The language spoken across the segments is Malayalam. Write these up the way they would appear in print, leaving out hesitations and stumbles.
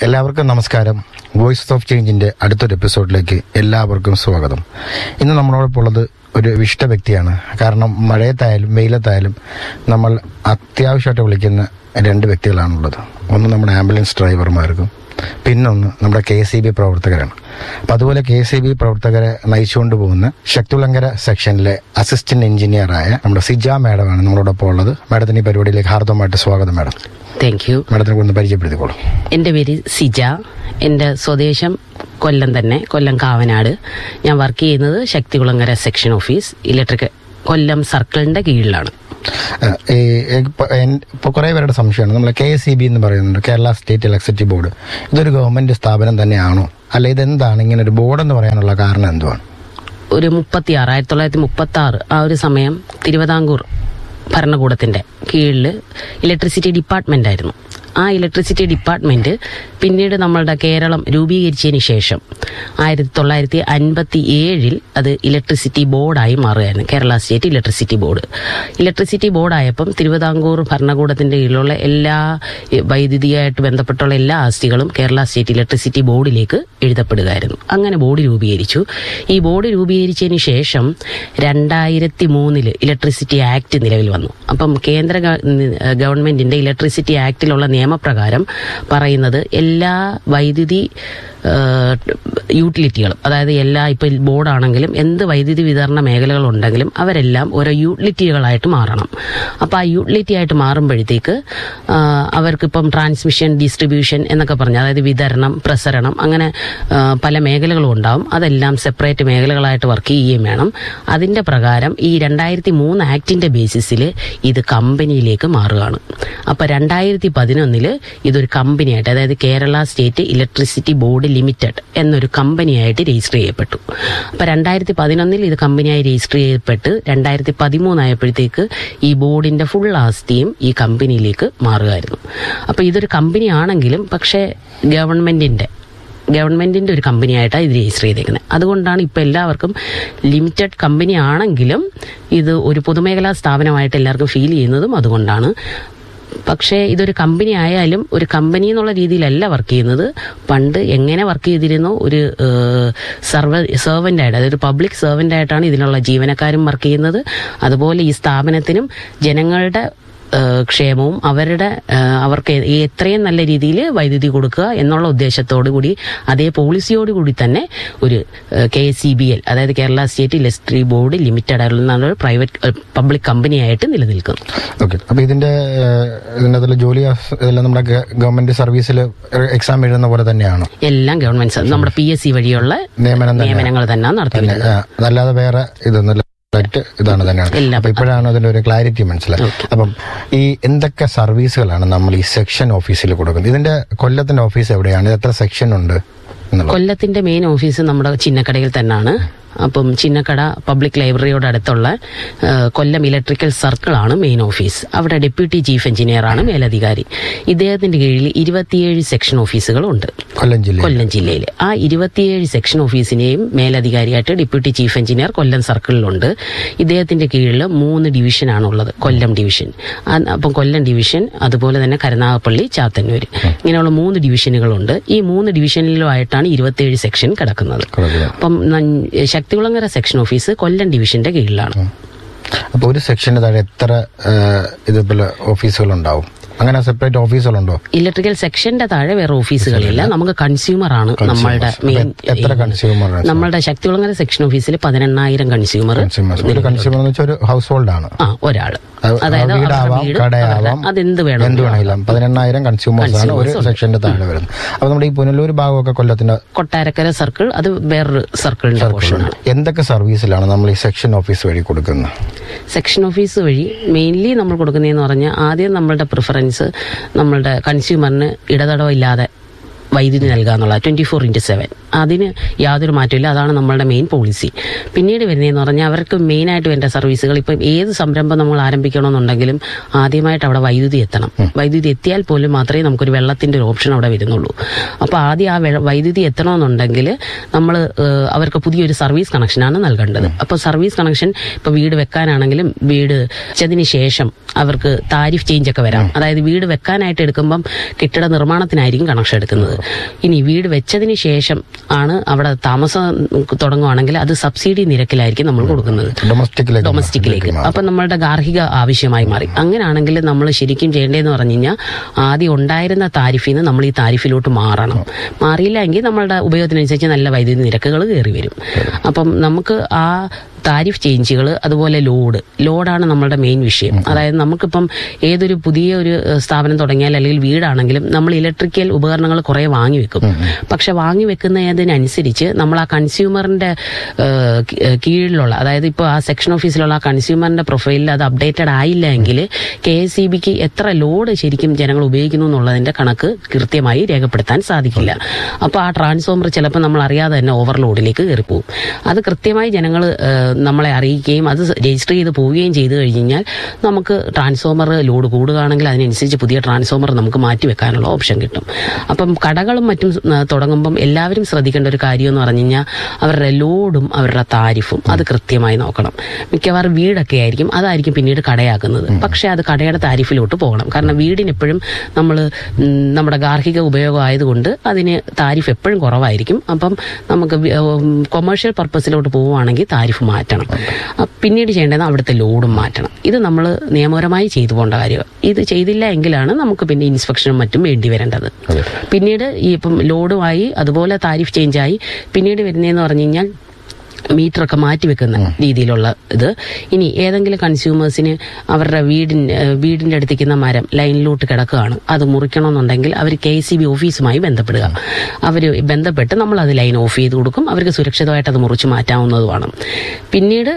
എല്ലാവർക്കും നമസ്കാരം. വോയിസ് ഓഫ് ചേഞ്ചിന്റെ അടുത്തൊരു എപ്പിസോഡിലേക്ക് എല്ലാവർക്കും സ്വാഗതം. ഇന്ന് നമ്മളോടൊപ്പം ഉള്ളത് ഒരു വിശിഷ്ട വ്യക്തിയാണ്. കാരണം മഴയത്തായാലും വെയിലത്തായാലും നമ്മൾ അത്യാവശ്യമായിട്ട് വിളിക്കുന്ന രണ്ട് വ്യക്തികളാണുള്ളത്. ഒന്ന് നമ്മുടെ ആംബുലൻസ് ഡ്രൈവർമാർക്കും, പിന്നൊന്ന് നമ്മുടെ KCB പ്രവർത്തകരാണ്. അപ്പം അതുപോലെ KCB പ്രവർത്തകരെ നയിച്ചുകൊണ്ട് പോകുന്ന ശക്തികുളങ്ങര സെക്ഷനിലെ അസിസ്റ്റന്റ് എഞ്ചിനീയറായ നമ്മുടെ സിജ മാഡമാണ് നമ്മളോടൊപ്പം ഉള്ളത്. മാഡത്തിന് ഈ പരിപാടിയിലേക്ക് ഹാർദവമായിട്ട് സ്വാഗതം. Madam, thank you. മാഡത്തിനെ കൊണ്ട് പരിചയപ്പെടുത്തിക്കോളൂ. എൻ്റെ പേര് സിജ. എൻ്റെ സ്വദേശം കൊല്ലം തന്നെ, കൊല്ലം കാവനാട്. ഞാൻ വർക്ക് ചെയ്യുന്നത് ശക്തികുളങ്ങര സെക്ഷൻ ഓഫീസ് ഇലക്ട്രിക്കൽ കൊല്ലം സർക്കിളിന്റെ കീഴിലാണ്. ഇപ്പൊ കുറെ പേരുടെ സംശയമാണ്, നമ്മൾ KCB എന്ന് പറയുന്നുണ്ട്, കേരള സ്റ്റേറ്റ് ഇലക്ട്രിസിറ്റി ബോർഡ്. ഇതൊരു ഗവൺമെന്റ് സ്ഥാപനം തന്നെയാണോ, അല്ല ഇതെന്താണ് ഇങ്ങനെ ഒരു ബോർഡ് എന്ന് പറയാനുള്ള കാരണം എന്തുവാണ്? ഒരു 1936 ആ ഒരു സമയം തിരുവിതാംകൂർ ഭരണകൂടത്തിന്റെ കീഴിൽ ഇലക്ട്രിസിറ്റി ഡിപ്പാർട്ട്മെന്റ് ആയിരുന്നു. ആ ഇലക്ട്രിസിറ്റി ഡിപ്പാർട്ട്മെന്റ് പിന്നീട് നമ്മളുടെ കേരളം രൂപീകരിച്ചതിന് ശേഷം 1957 അത് ഇലക്ട്രിസിറ്റി ബോർഡായി മാറുകയായിരുന്നു. Kerala state electricity board. Electricity ബോർഡായപ്പം Thiruvithamkoor ഭരണകൂടത്തിന്റെ കീഴിലുള്ള എല്ലാ വൈദ്യുതിയായിട്ട് ബന്ധപ്പെട്ടുള്ള എല്ലാ ആസ്തികളും കേരള സ്റ്റേറ്റ് ഇലക്ട്രിസിറ്റി ബോർഡിലേക്ക് എഴുതപ്പെടുകയായിരുന്നു. അങ്ങനെ ബോർഡ് രൂപീകരിച്ചു. ഈ ബോർഡ് രൂപീകരിച്ചതിന് ശേഷം 2003 ഇലക്ട്രിസിറ്റി ആക്ട് നിലവിൽ വന്നു. അപ്പം കേന്ദ്ര ഗവൺമെന്റിന്റെ ഇലക്ട്രിസിറ്റി ആക്ടിലുള്ള നിയമപ്രകാരം പറയുന്നത് എല്ലാ വൈദ്യുതി യൂട്ടിലിറ്റികളും, അതായത് എല്ലാ ഇപ്പം ബോർഡാണെങ്കിലും എന്ത് വൈദ്യുതി വിതരണ മേഖലകളുണ്ടെങ്കിലും അവരെല്ലാം ഓരോ യൂട്ടിലിറ്റികളായിട്ട് മാറണം. അപ്പം ആ യൂട്ടിലിറ്റി ആയിട്ട് മാറുമ്പോഴത്തേക്ക് അവർക്കിപ്പം ട്രാൻസ്മിഷൻ, ഡിസ്ട്രിബ്യൂഷൻ എന്നൊക്കെ പറഞ്ഞ്, അതായത് വിതരണം, പ്രസരണം, അങ്ങനെ പല മേഖലകളും ഉണ്ടാവും. അതെല്ലാം സെപ്പറേറ്റ് മേഖലകളായിട്ട് വർക്ക് ചെയ്യുകയും വേണം. അതിന്റെ പ്രകാരം ഈ 2003 ആക്ടിന്റെ ബേസിസിൽ ഇത് കമ്പനിയിലേക്ക് മാറുകയാണ്. അപ്പൊ 2011 ഇതൊരു കമ്പനിയായിട്ട്, അതായത് Kerala state electricity board limited എന്നൊരു കമ്പനിയായിട്ട് രജിസ്റ്റർ ചെയ്യപ്പെട്ടു. അപ്പൊ 2011 ഇത് കമ്പനിയായി രജിസ്റ്റർ ചെയ്യപ്പെട്ട് 2013 ആയപ്പോഴത്തേക്ക് ഈ ബോർഡിന്റെ ഫുൾ ആസ്തിയും ഈ കമ്പനിയിലേക്ക് മാറുകയായിരുന്നു. അപ്പൊ ഇതൊരു കമ്പനി ആണെങ്കിലും പക്ഷേ ഗവൺമെന്റിന്റെ ഒരു കമ്പനിയായിട്ടാണ് ഇത് രജിസ്റ്റർ ചെയ്തേക്കുന്നത്. അതുകൊണ്ടാണ് ഇപ്പൊ എല്ലാവർക്കും ലിമിറ്റഡ് കമ്പനി ആണെങ്കിലും ഇത് ഒരു പൊതുമേഖലാ സ്ഥാപനമായിട്ട് എല്ലാവർക്കും ഫീൽ ചെയ്യുന്നതും അതുകൊണ്ടാണ്. പക്ഷേ ഇതൊരു കമ്പനി ആയാലും ഒരു കമ്പനി എന്നുള്ള രീതിയിലല്ല വർക്ക് ചെയ്യുന്നത്. പണ്ട് എങ്ങനെ വർക്ക് ചെയ്തിരുന്നോ ഒരു സെർവന്റ് ആയിട്ട്, അതായത് പബ്ലിക് സെർവന്റ് ആയിട്ടാണ് ഇതിനുള്ള ജീവനക്കാരും വർക്ക് ചെയ്യുന്നത്. അതുപോലെ ഈ സ്ഥാപനത്തിനും ജനങ്ങളുടെ ക്ഷേമവും അവർക്ക് എത്രയും നല്ല രീതിയിൽ വൈദ്യുതി കൊടുക്കുക എന്നുള്ള ഉദ്ദേശത്തോടു കൂടി, അതേ പോളിസിയോടുകൂടി തന്നെ ഒരു KCBL, അതായത് Kerala state electricity board limited ആയിട്ടുള്ള പ്രൈവറ്റ് പബ്ലിക് കമ്പനിയായിട്ട് നിലനിൽക്കുന്നു. ഓക്കെ. അപ്പൊ ഇതിന്റെ ജോലി നമ്മുടെ ഗവൺമെന്റ് സർവീസിൽ എക്സാം എഴുതുന്ന പോലെ തന്നെയാണോ? എല്ലാം ഗവൺമെന്റ് നമ്മുടെ PSC വഴിയുള്ള നിയമനങ്ങൾ തന്നെ നടത്തുന്നത്, അല്ലാതെ വേറെ ഇതൊന്നുമില്ല. ഇതാണ് തന്നെയാണ്. അപ്പൊ ഇപ്പോഴാണ് അതിന്റെ ഒരു ക്ലാരിറ്റി മനസ്സിലായി. അപ്പം ഈ എന്തൊക്കെ സർവീസുകളാണ് നമ്മൾ ഈ സെക്ഷൻ ഓഫീസിൽ കൊടുക്കുന്നത്? ഇതിന്റെ കൊല്ലത്തിന്റെ ഓഫീസ് എവിടെയാണ്? എത്ര സെക്ഷൻ ഉണ്ട്? കൊല്ലത്തിന്റെ മെയിൻ ഓഫീസ് നമ്മുടെ ചിന്നക്കടയിൽ തന്നെയാണ്. അപ്പം ചിന്നക്കട പബ്ലിക് ലൈബ്രറിയോട് അടുത്തുള്ള കൊല്ലം ഇലക്ട്രിക്കൽ സർക്കിളാണ് മെയിൻ ഓഫീസ്. അവിടെ ഡെപ്യൂട്ടി ചീഫ് എഞ്ചിനീയറാണ് മേലധികാരി. ഇദ്ദേഹത്തിന്റെ കീഴിൽ 27 സെക്ഷൻ ഓഫീസുകളുണ്ട് കൊല്ലം ജില്ലയിൽ. ആ 27 സെക്ഷൻ ഓഫീസിനെയും മേലധികാരിയായിട്ട് ഡെപ്യൂട്ടി ചീഫ് എഞ്ചിനീയർ കൊല്ലം സർക്കിളിലുണ്ട്. ഇദ്ദേഹത്തിന്റെ കീഴിൽ 3 ഡിവിഷനാണുള്ളത്. കൊല്ലം ഡിവിഷൻ, അപ്പം കൊല്ലം ഡിവിഷൻ, അതുപോലെ തന്നെ കരുനാഗപ്പള്ളി, ചാത്തന്നൂർ, ഇങ്ങനെയുള്ള 3 ഡിവിഷനുകളുണ്ട്. ഈ 3 ഡിവിഷനിലുമായിട്ടാണ് 27 സെക്ഷൻ കിടക്കുന്നത്. അപ്പം ശക്തികുളങ്ങര സെക്ഷൻ ഓഫീസ് കൊല്ലം ഡിവിഷന്റെ കീഴിലാണ്. അപ്പൊ ഒരു സെക്ഷന് താഴെ എത്ര ഇതുപോലെ ഓഫീസുകൾ ഉണ്ടാവും? അങ്ങനെ സെപ്പറേറ്റ് ഓഫീസുകളുണ്ടോ? ഇലക്ട്രിക്കൽ സെക്ഷന്റെ താഴെ വേറെ ഓഫീസുകളില്ല. നമുക്ക് കൺസ്യൂമർ ആണ് നമ്മളുടെ മെയിൻ. എത്ര കൺസ്യൂമർ? നമ്മളുടെ ശക്തികുളങ്ങര സെക്ഷൻ ഓഫീസിൽ 18,000 കൺസ്യൂമർ. ഒരു കൺസ്യൂമർ എന്ന് വെച്ചാൽ ഒരു ഹൗസ് ഹോൾഡ് ആണ്, ഒരാള്. അതായത് അതെന്ത് വേണമെങ്കിലും 18,000 കൺസ്യൂമേഴ്സ് ആണ് ഒരു സെക്ഷന്റെ താഴെ വരുന്നത്. അപ്പൊ നമ്മുടെ ഈ പുനലൂർ ഭാഗമൊക്കെ കൊല്ലത്തിന്റെ കൊട്ടാരക്കര സർക്കിൾ, അത് വേറൊരു സർക്കിളിന്റെ പോർഷനാണ്. എന്തൊക്കെ സർവീസിലാണ് നമ്മൾ ഈ സെക്ഷൻ ഓഫീസ് വഴി കൊടുക്കുന്നത്? സെക്ഷൻ ഓഫീസ് വഴി മെയിൻലി നമ്മൾ കൊടുക്കുന്നതെന്ന് പറഞ്ഞാൽ, ആദ്യം നമ്മളുടെ പ്രിഫറൻസ് നമ്മളുടെ കൺസ്യൂമറിന് ഇടതടവില്ലാതെ വൈദ്യുതി നൽകുക എന്നുള്ള 24/7 അതിന് യാതൊരു മാറ്റമില്ല. അതാണ് നമ്മളുടെ മെയിൻ പോളിസി. പിന്നീട് വരുന്നതെന്ന് പറഞ്ഞാൽ അവർക്ക് മെയിനായിട്ട് വേണ്ട സർവീസുകൾ, ഇപ്പം ഏത് സംരംഭം നമ്മൾ ആരംഭിക്കണമെന്നുണ്ടെങ്കിലും ആദ്യമായിട്ട് അവിടെ വൈദ്യുതി എത്തണം. വൈദ്യുതി എത്തിയാൽ പോലും മാത്രമേ നമുക്കൊരു വെള്ളത്തിന്റെ ഒരു ഓപ്ഷൻ അവിടെ വരുന്നുള്ളൂ. അപ്പോൾ ആദ്യം ആ വൈദ്യുതി എത്തണമെന്നുണ്ടെങ്കിൽ നമ്മൾ അവർക്ക് പുതിയൊരു സർവീസ് കണക്ഷനാണ് നൽകേണ്ടത്. അപ്പോൾ സർവീസ് കണക്ഷൻ ഇപ്പോൾ വീട് വെക്കാനാണെങ്കിലും വീട് വെച്ചതിന് ശേഷം അവർക്ക് താരിഫ് ചേഞ്ച് ഒക്കെ വരാം. അതായത് വീട് വെക്കാനായിട്ട് എടുക്കുമ്പം കെട്ടിട നിർമ്മാണത്തിനായിരിക്കും കണക്ഷൻ എടുക്കുന്നത്. ഇനി വീട് വെച്ചതിന് ശേഷം ആണ് അവിടെ താമസം തുടങ്ങുവാണെങ്കിൽ അത് സബ്സിഡി നിരക്കിലായിരിക്കും നമ്മൾ കൊടുക്കുന്നത്, ഡൊമസ്റ്റിക്കിലേക്ക്. അപ്പം നമ്മളുടെ ഗാർഹിക ആവശ്യമായി മാറി. അങ്ങനെയാണെങ്കിൽ നമ്മൾ ശരിക്കും ചെയ്യേണ്ടതെന്ന് പറഞ്ഞു കഴിഞ്ഞാൽ ആദ്യം ഉണ്ടായിരുന്ന താരിഫിൽ നിന്ന് നമ്മൾ ഈ താരിഫിലോട്ട് മാറണം. മാറിയില്ല എങ്കിൽ നമ്മളുടെ ഉപയോഗത്തിനനുസരിച്ച് നല്ല വൈദ്യുതി നിരക്കുകൾ കയറി വരും. അപ്പം നമുക്ക് ആ താരിഫ് ചേഞ്ചുകൾ, അതുപോലെ ലോഡാണ് നമ്മളുടെ മെയിൻ വിഷയം. അതായത് നമുക്കിപ്പം ഏതൊരു പുതിയ ഒരു സ്ഥാപനം തുടങ്ങിയാൽ അല്ലെങ്കിൽ വീടാണെങ്കിലും നമ്മൾ ഇലക്ട്രിക്കൽ ഉപകരണങ്ങൾ കുറേ വാങ്ങി വെക്കും. പക്ഷെ വാങ്ങി വെക്കുന്നതിനനുസരിച്ച് നമ്മൾ ആ കൺസ്യൂമറിന്റെ കീഴിലുള്ള, അതായത് ഇപ്പോൾ ആ സെക്ഷൻ ഓഫീസിലുള്ള ആ കൺസ്യൂമറിന്റെ പ്രൊഫൈലിൽ അത് അപ്ഡേറ്റഡ് ആയില്ല എങ്കിൽ KSEBക്ക് എത്ര ലോഡ് ശരിക്കും ജനങ്ങൾ ഉപയോഗിക്കുന്നു എന്നുള്ളതിന്റെ കണക്ക് കൃത്യമായി രേഖപ്പെടുത്താൻ സാധിക്കില്ല. അപ്പോൾ ആ ട്രാൻസ്ഫോമർ ചിലപ്പോൾ നമ്മൾ അറിയാതെ തന്നെ ഓവർലോഡിലേക്ക് കയറിപ്പോവും. അത് കൃത്യമായി ജനങ്ങൾ നമ്മളെ അറിയിക്കുകയും അത് രജിസ്റ്റർ ചെയ്ത് പോവുകയും ചെയ്തു കഴിഞ്ഞാൽ നമുക്ക് ട്രാൻസ്ഫോമർ ലോഡ് കൂടുകയാണെങ്കിൽ അതിനനുസരിച്ച് പുതിയ ട്രാൻസ്ഫോമർ നമുക്ക് മാറ്റി വെക്കാനുള്ള ഓപ്ഷൻ കിട്ടും. അപ്പം കടകളും മറ്റും തുടങ്ങുമ്പം എല്ലാവരും ശ്രദ്ധിക്കേണ്ട ഒരു കാര്യം എന്ന് പറഞ്ഞു കഴിഞ്ഞാൽ അവരുടെ ലോഡും അവരുടെ താരിഫും അത് കൃത്യമായി നോക്കണം. മിക്കവാറും വീടൊക്കെ ആയിരിക്കും, അതായിരിക്കും പിന്നീട് കടയാക്കുന്നത്. പക്ഷെ അത് കടയുടെ താരിഫിലോട്ട് പോകണം. കാരണം വീടിനെപ്പോഴും നമ്മൾ നമ്മുടെ ഗാർഹിക ഉപയോഗം ആയതുകൊണ്ട് അതിന് താരിഫ് എപ്പോഴും കുറവായിരിക്കും. അപ്പം നമുക്ക് കൊമേഴ്ഷ്യൽ പർപ്പസിലോട്ട് പോവുകയാണെങ്കിൽ താരിഫ് മാറ്റണം. പിന്നീട് ചെയ്യേണ്ടത് അവിടുത്തെ ലോഡും മാറ്റണം. ഇത് നമ്മൾ നിയമപരമായി ചെയ്തു പോകേണ്ട കാര്യമാണ്. ഇത് ചെയ്തില്ല എങ്കിലാണ് നമുക്ക് പിന്നെ ഇൻസ്പെക്ഷനും മറ്റും വേണ്ടി വരേണ്ടത്. പിന്നീട് ഈ ഇപ്പം ലോഡുമായി അതുപോലെ താരിഫ് ചേഞ്ചായി പിന്നീട് വരുന്നതെന്ന് പറഞ്ഞു കഴിഞ്ഞാൽ മീറ്ററൊക്കെ മാറ്റിവെക്കുന്ന രീതിയിലുള്ള ഇത്. ഇനി ഏതെങ്കിലും കൺസ്യൂമേഴ്സിന് അവരുടെ വീടിന്റെ അടുത്തേക്കുന്ന മരം ലൈനിലോട്ട് കിടക്കുകയാണ്, അത് മുറിക്കണമെന്നുണ്ടെങ്കിൽ അവർ KSEB ഓഫീസുമായി ബന്ധപ്പെടുക. അവർ ബന്ധപ്പെട്ട് നമ്മൾ അത് ലൈൻ ഓഫ് ചെയ്ത് കൊടുക്കും. അവർക്ക് സുരക്ഷിതമായിട്ട് അത് മുറിച്ച് മാറ്റാവുന്നതുമാണ്. പിന്നീട്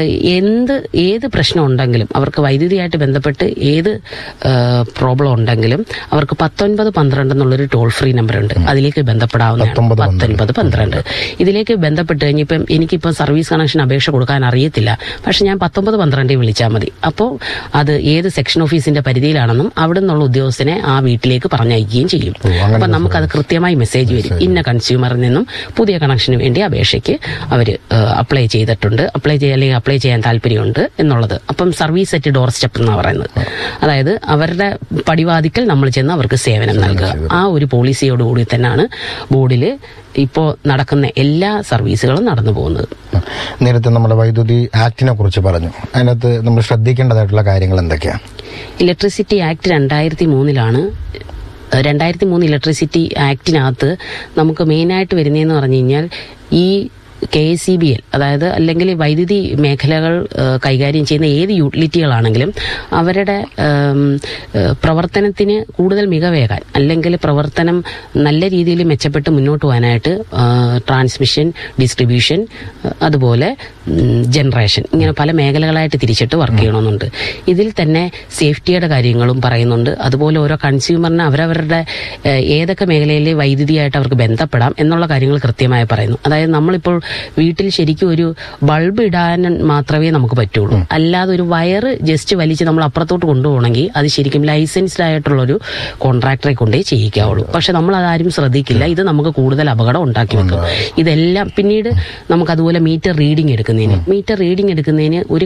ഏത് പ്രശ്നം ഉണ്ടെങ്കിലും അവർക്ക് വൈദ്യുതിയായിട്ട് ബന്ധപ്പെട്ട് ഏത് പ്രോബ്ലം ഉണ്ടെങ്കിലും അവർക്ക് 1912 എന്നുള്ളൊരു ടോൾ ഫ്രീ നമ്പർ ഉണ്ട്. അതിലേക്ക് ബന്ധപ്പെടാവുന്നതാണ്. 1912 ഇതിലേക്ക് ബന്ധപ്പെട്ട് കഴിഞ്ഞിപ്പം എനിക്കിപ്പോൾ സർവീസ് കണക്ഷൻ അപേക്ഷ കൊടുക്കാൻ അറിയത്തില്ല, പക്ഷെ ഞാൻ 1912 വിളിച്ചാൽ മതി. അപ്പോൾ അത് ഏത് സെക്ഷൻ ഓഫീസിന്റെ പരിധിയിലാണെന്നും അവിടെ നിന്നുള്ള ഉദ്യോഗസ്ഥനെ ആ വീട്ടിലേക്ക് പറഞ്ഞയക്കുകയും ചെയ്യും. അപ്പൊ നമുക്കത് കൃത്യമായി മെസ്സേജ് വരും, ഇന്ന കൺസ്യൂമറിൽ നിന്നും പുതിയ കണക്ഷന് വേണ്ടി അപേക്ഷയ്ക്ക് അവർ അപ്ലൈ ചെയ്തിട്ടുണ്ട്, അപ്ലൈ ചെയ്യാൻ താല്പര്യമുണ്ട് എന്നുള്ളത്. അപ്പം സർവീസ് അറ്റ് ഡോർ സ്റ്റെപ്പ് എന്നാണ് പറയുന്നത്. അതായത് അവരുടെ പടിവാതിക്കൽ നമ്മൾ ചെന്ന് അവർക്ക് സേവനം നൽകുക. ആ ഒരു പോളിസിയോടുകൂടി തന്നെയാണ് ബോർഡിൽ ഇപ്പോൾ നടക്കുന്ന എല്ലാ സർവീസുകളും നടന്നു പോകുന്നത്. നേരത്തെ നമ്മുടെ വൈദ്യുതി ആക്ടിനെ കുറിച്ച് പറഞ്ഞു. അതിനകത്ത് നമ്മൾ ശ്രദ്ധിക്കേണ്ടതായിട്ടുള്ള കാര്യങ്ങൾ എന്തൊക്കെയാണ്? ഇലക്ട്രിസിറ്റി ആക്ട് 2003 2003 ഇലക്ട്രിസിറ്റി ആക്ടിനകത്ത് നമുക്ക് മെയിനായിട്ട് വരുന്നതെന്ന് പറഞ്ഞു കഴിഞ്ഞാൽ ഈ KSEBL, അതായത് അല്ലെങ്കിൽ വൈദ്യുതി മേഖലകൾ കൈകാര്യം ചെയ്യുന്ന ഏത് യൂട്ടിലിറ്റികളാണെങ്കിലും അവരുടെ പ്രവർത്തനത്തിന് കൂടുതൽ മികവേകാൻ അല്ലെങ്കിൽ പ്രവർത്തനം നല്ല രീതിയിൽ മെച്ചപ്പെട്ട് മുന്നോട്ട് പോകാനായിട്ട് ട്രാൻസ്മിഷൻ, ഡിസ്ട്രിബ്യൂഷൻ, അതുപോലെ ജനറേഷൻ, ഇങ്ങനെ പല മേഖലകളായിട്ട് തിരിച്ചിട്ട് വർക്ക് ചെയ്യണമെന്നുണ്ട്. ഇതിൽ തന്നെ സേഫ്റ്റിയുടെ കാര്യങ്ങളും പറയുന്നുണ്ട്. അതുപോലെ ഓരോ കൺസ്യൂമറിന് അവരവരുടെ ഏതൊക്കെ മേഖലയിൽ വൈദ്യുതിയായിട്ട് അവർക്ക് ബന്ധപ്പെടാം എന്നുള്ള കാര്യങ്ങൾ കൃത്യമായി പറയുന്നു. അതായത് നമ്മളിപ്പോൾ വീട്ടിൽ ശരിക്കും ഒരു ബൾബ് ഇടാൻ മാത്രമേ നമുക്ക് പറ്റുള്ളൂ. അല്ലാതെ ഒരു വയറ് ജസ്റ്റ് വലിച്ച് നമ്മൾ അപ്പുറത്തോട്ട് കൊണ്ടുപോകണമെങ്കിൽ അത് ശരിക്കും ലൈസൻസ്ഡ് ആയിട്ടുള്ളൊരു കോൺട്രാക്ടറെ കൊണ്ടേ ചെയ്യിക്കാവുള്ളൂ. പക്ഷെ നമ്മൾ അതാരും ശ്രദ്ധിക്കില്ല. ഇത് നമുക്ക് കൂടുതൽ അപകടം ഉണ്ടാക്കി വെക്കും. ഇതെല്ലാം പിന്നീട് നമുക്ക് അതുപോലെ മീറ്റർ റീഡിംഗ് എടുക്കുന്നതിന് ഒരു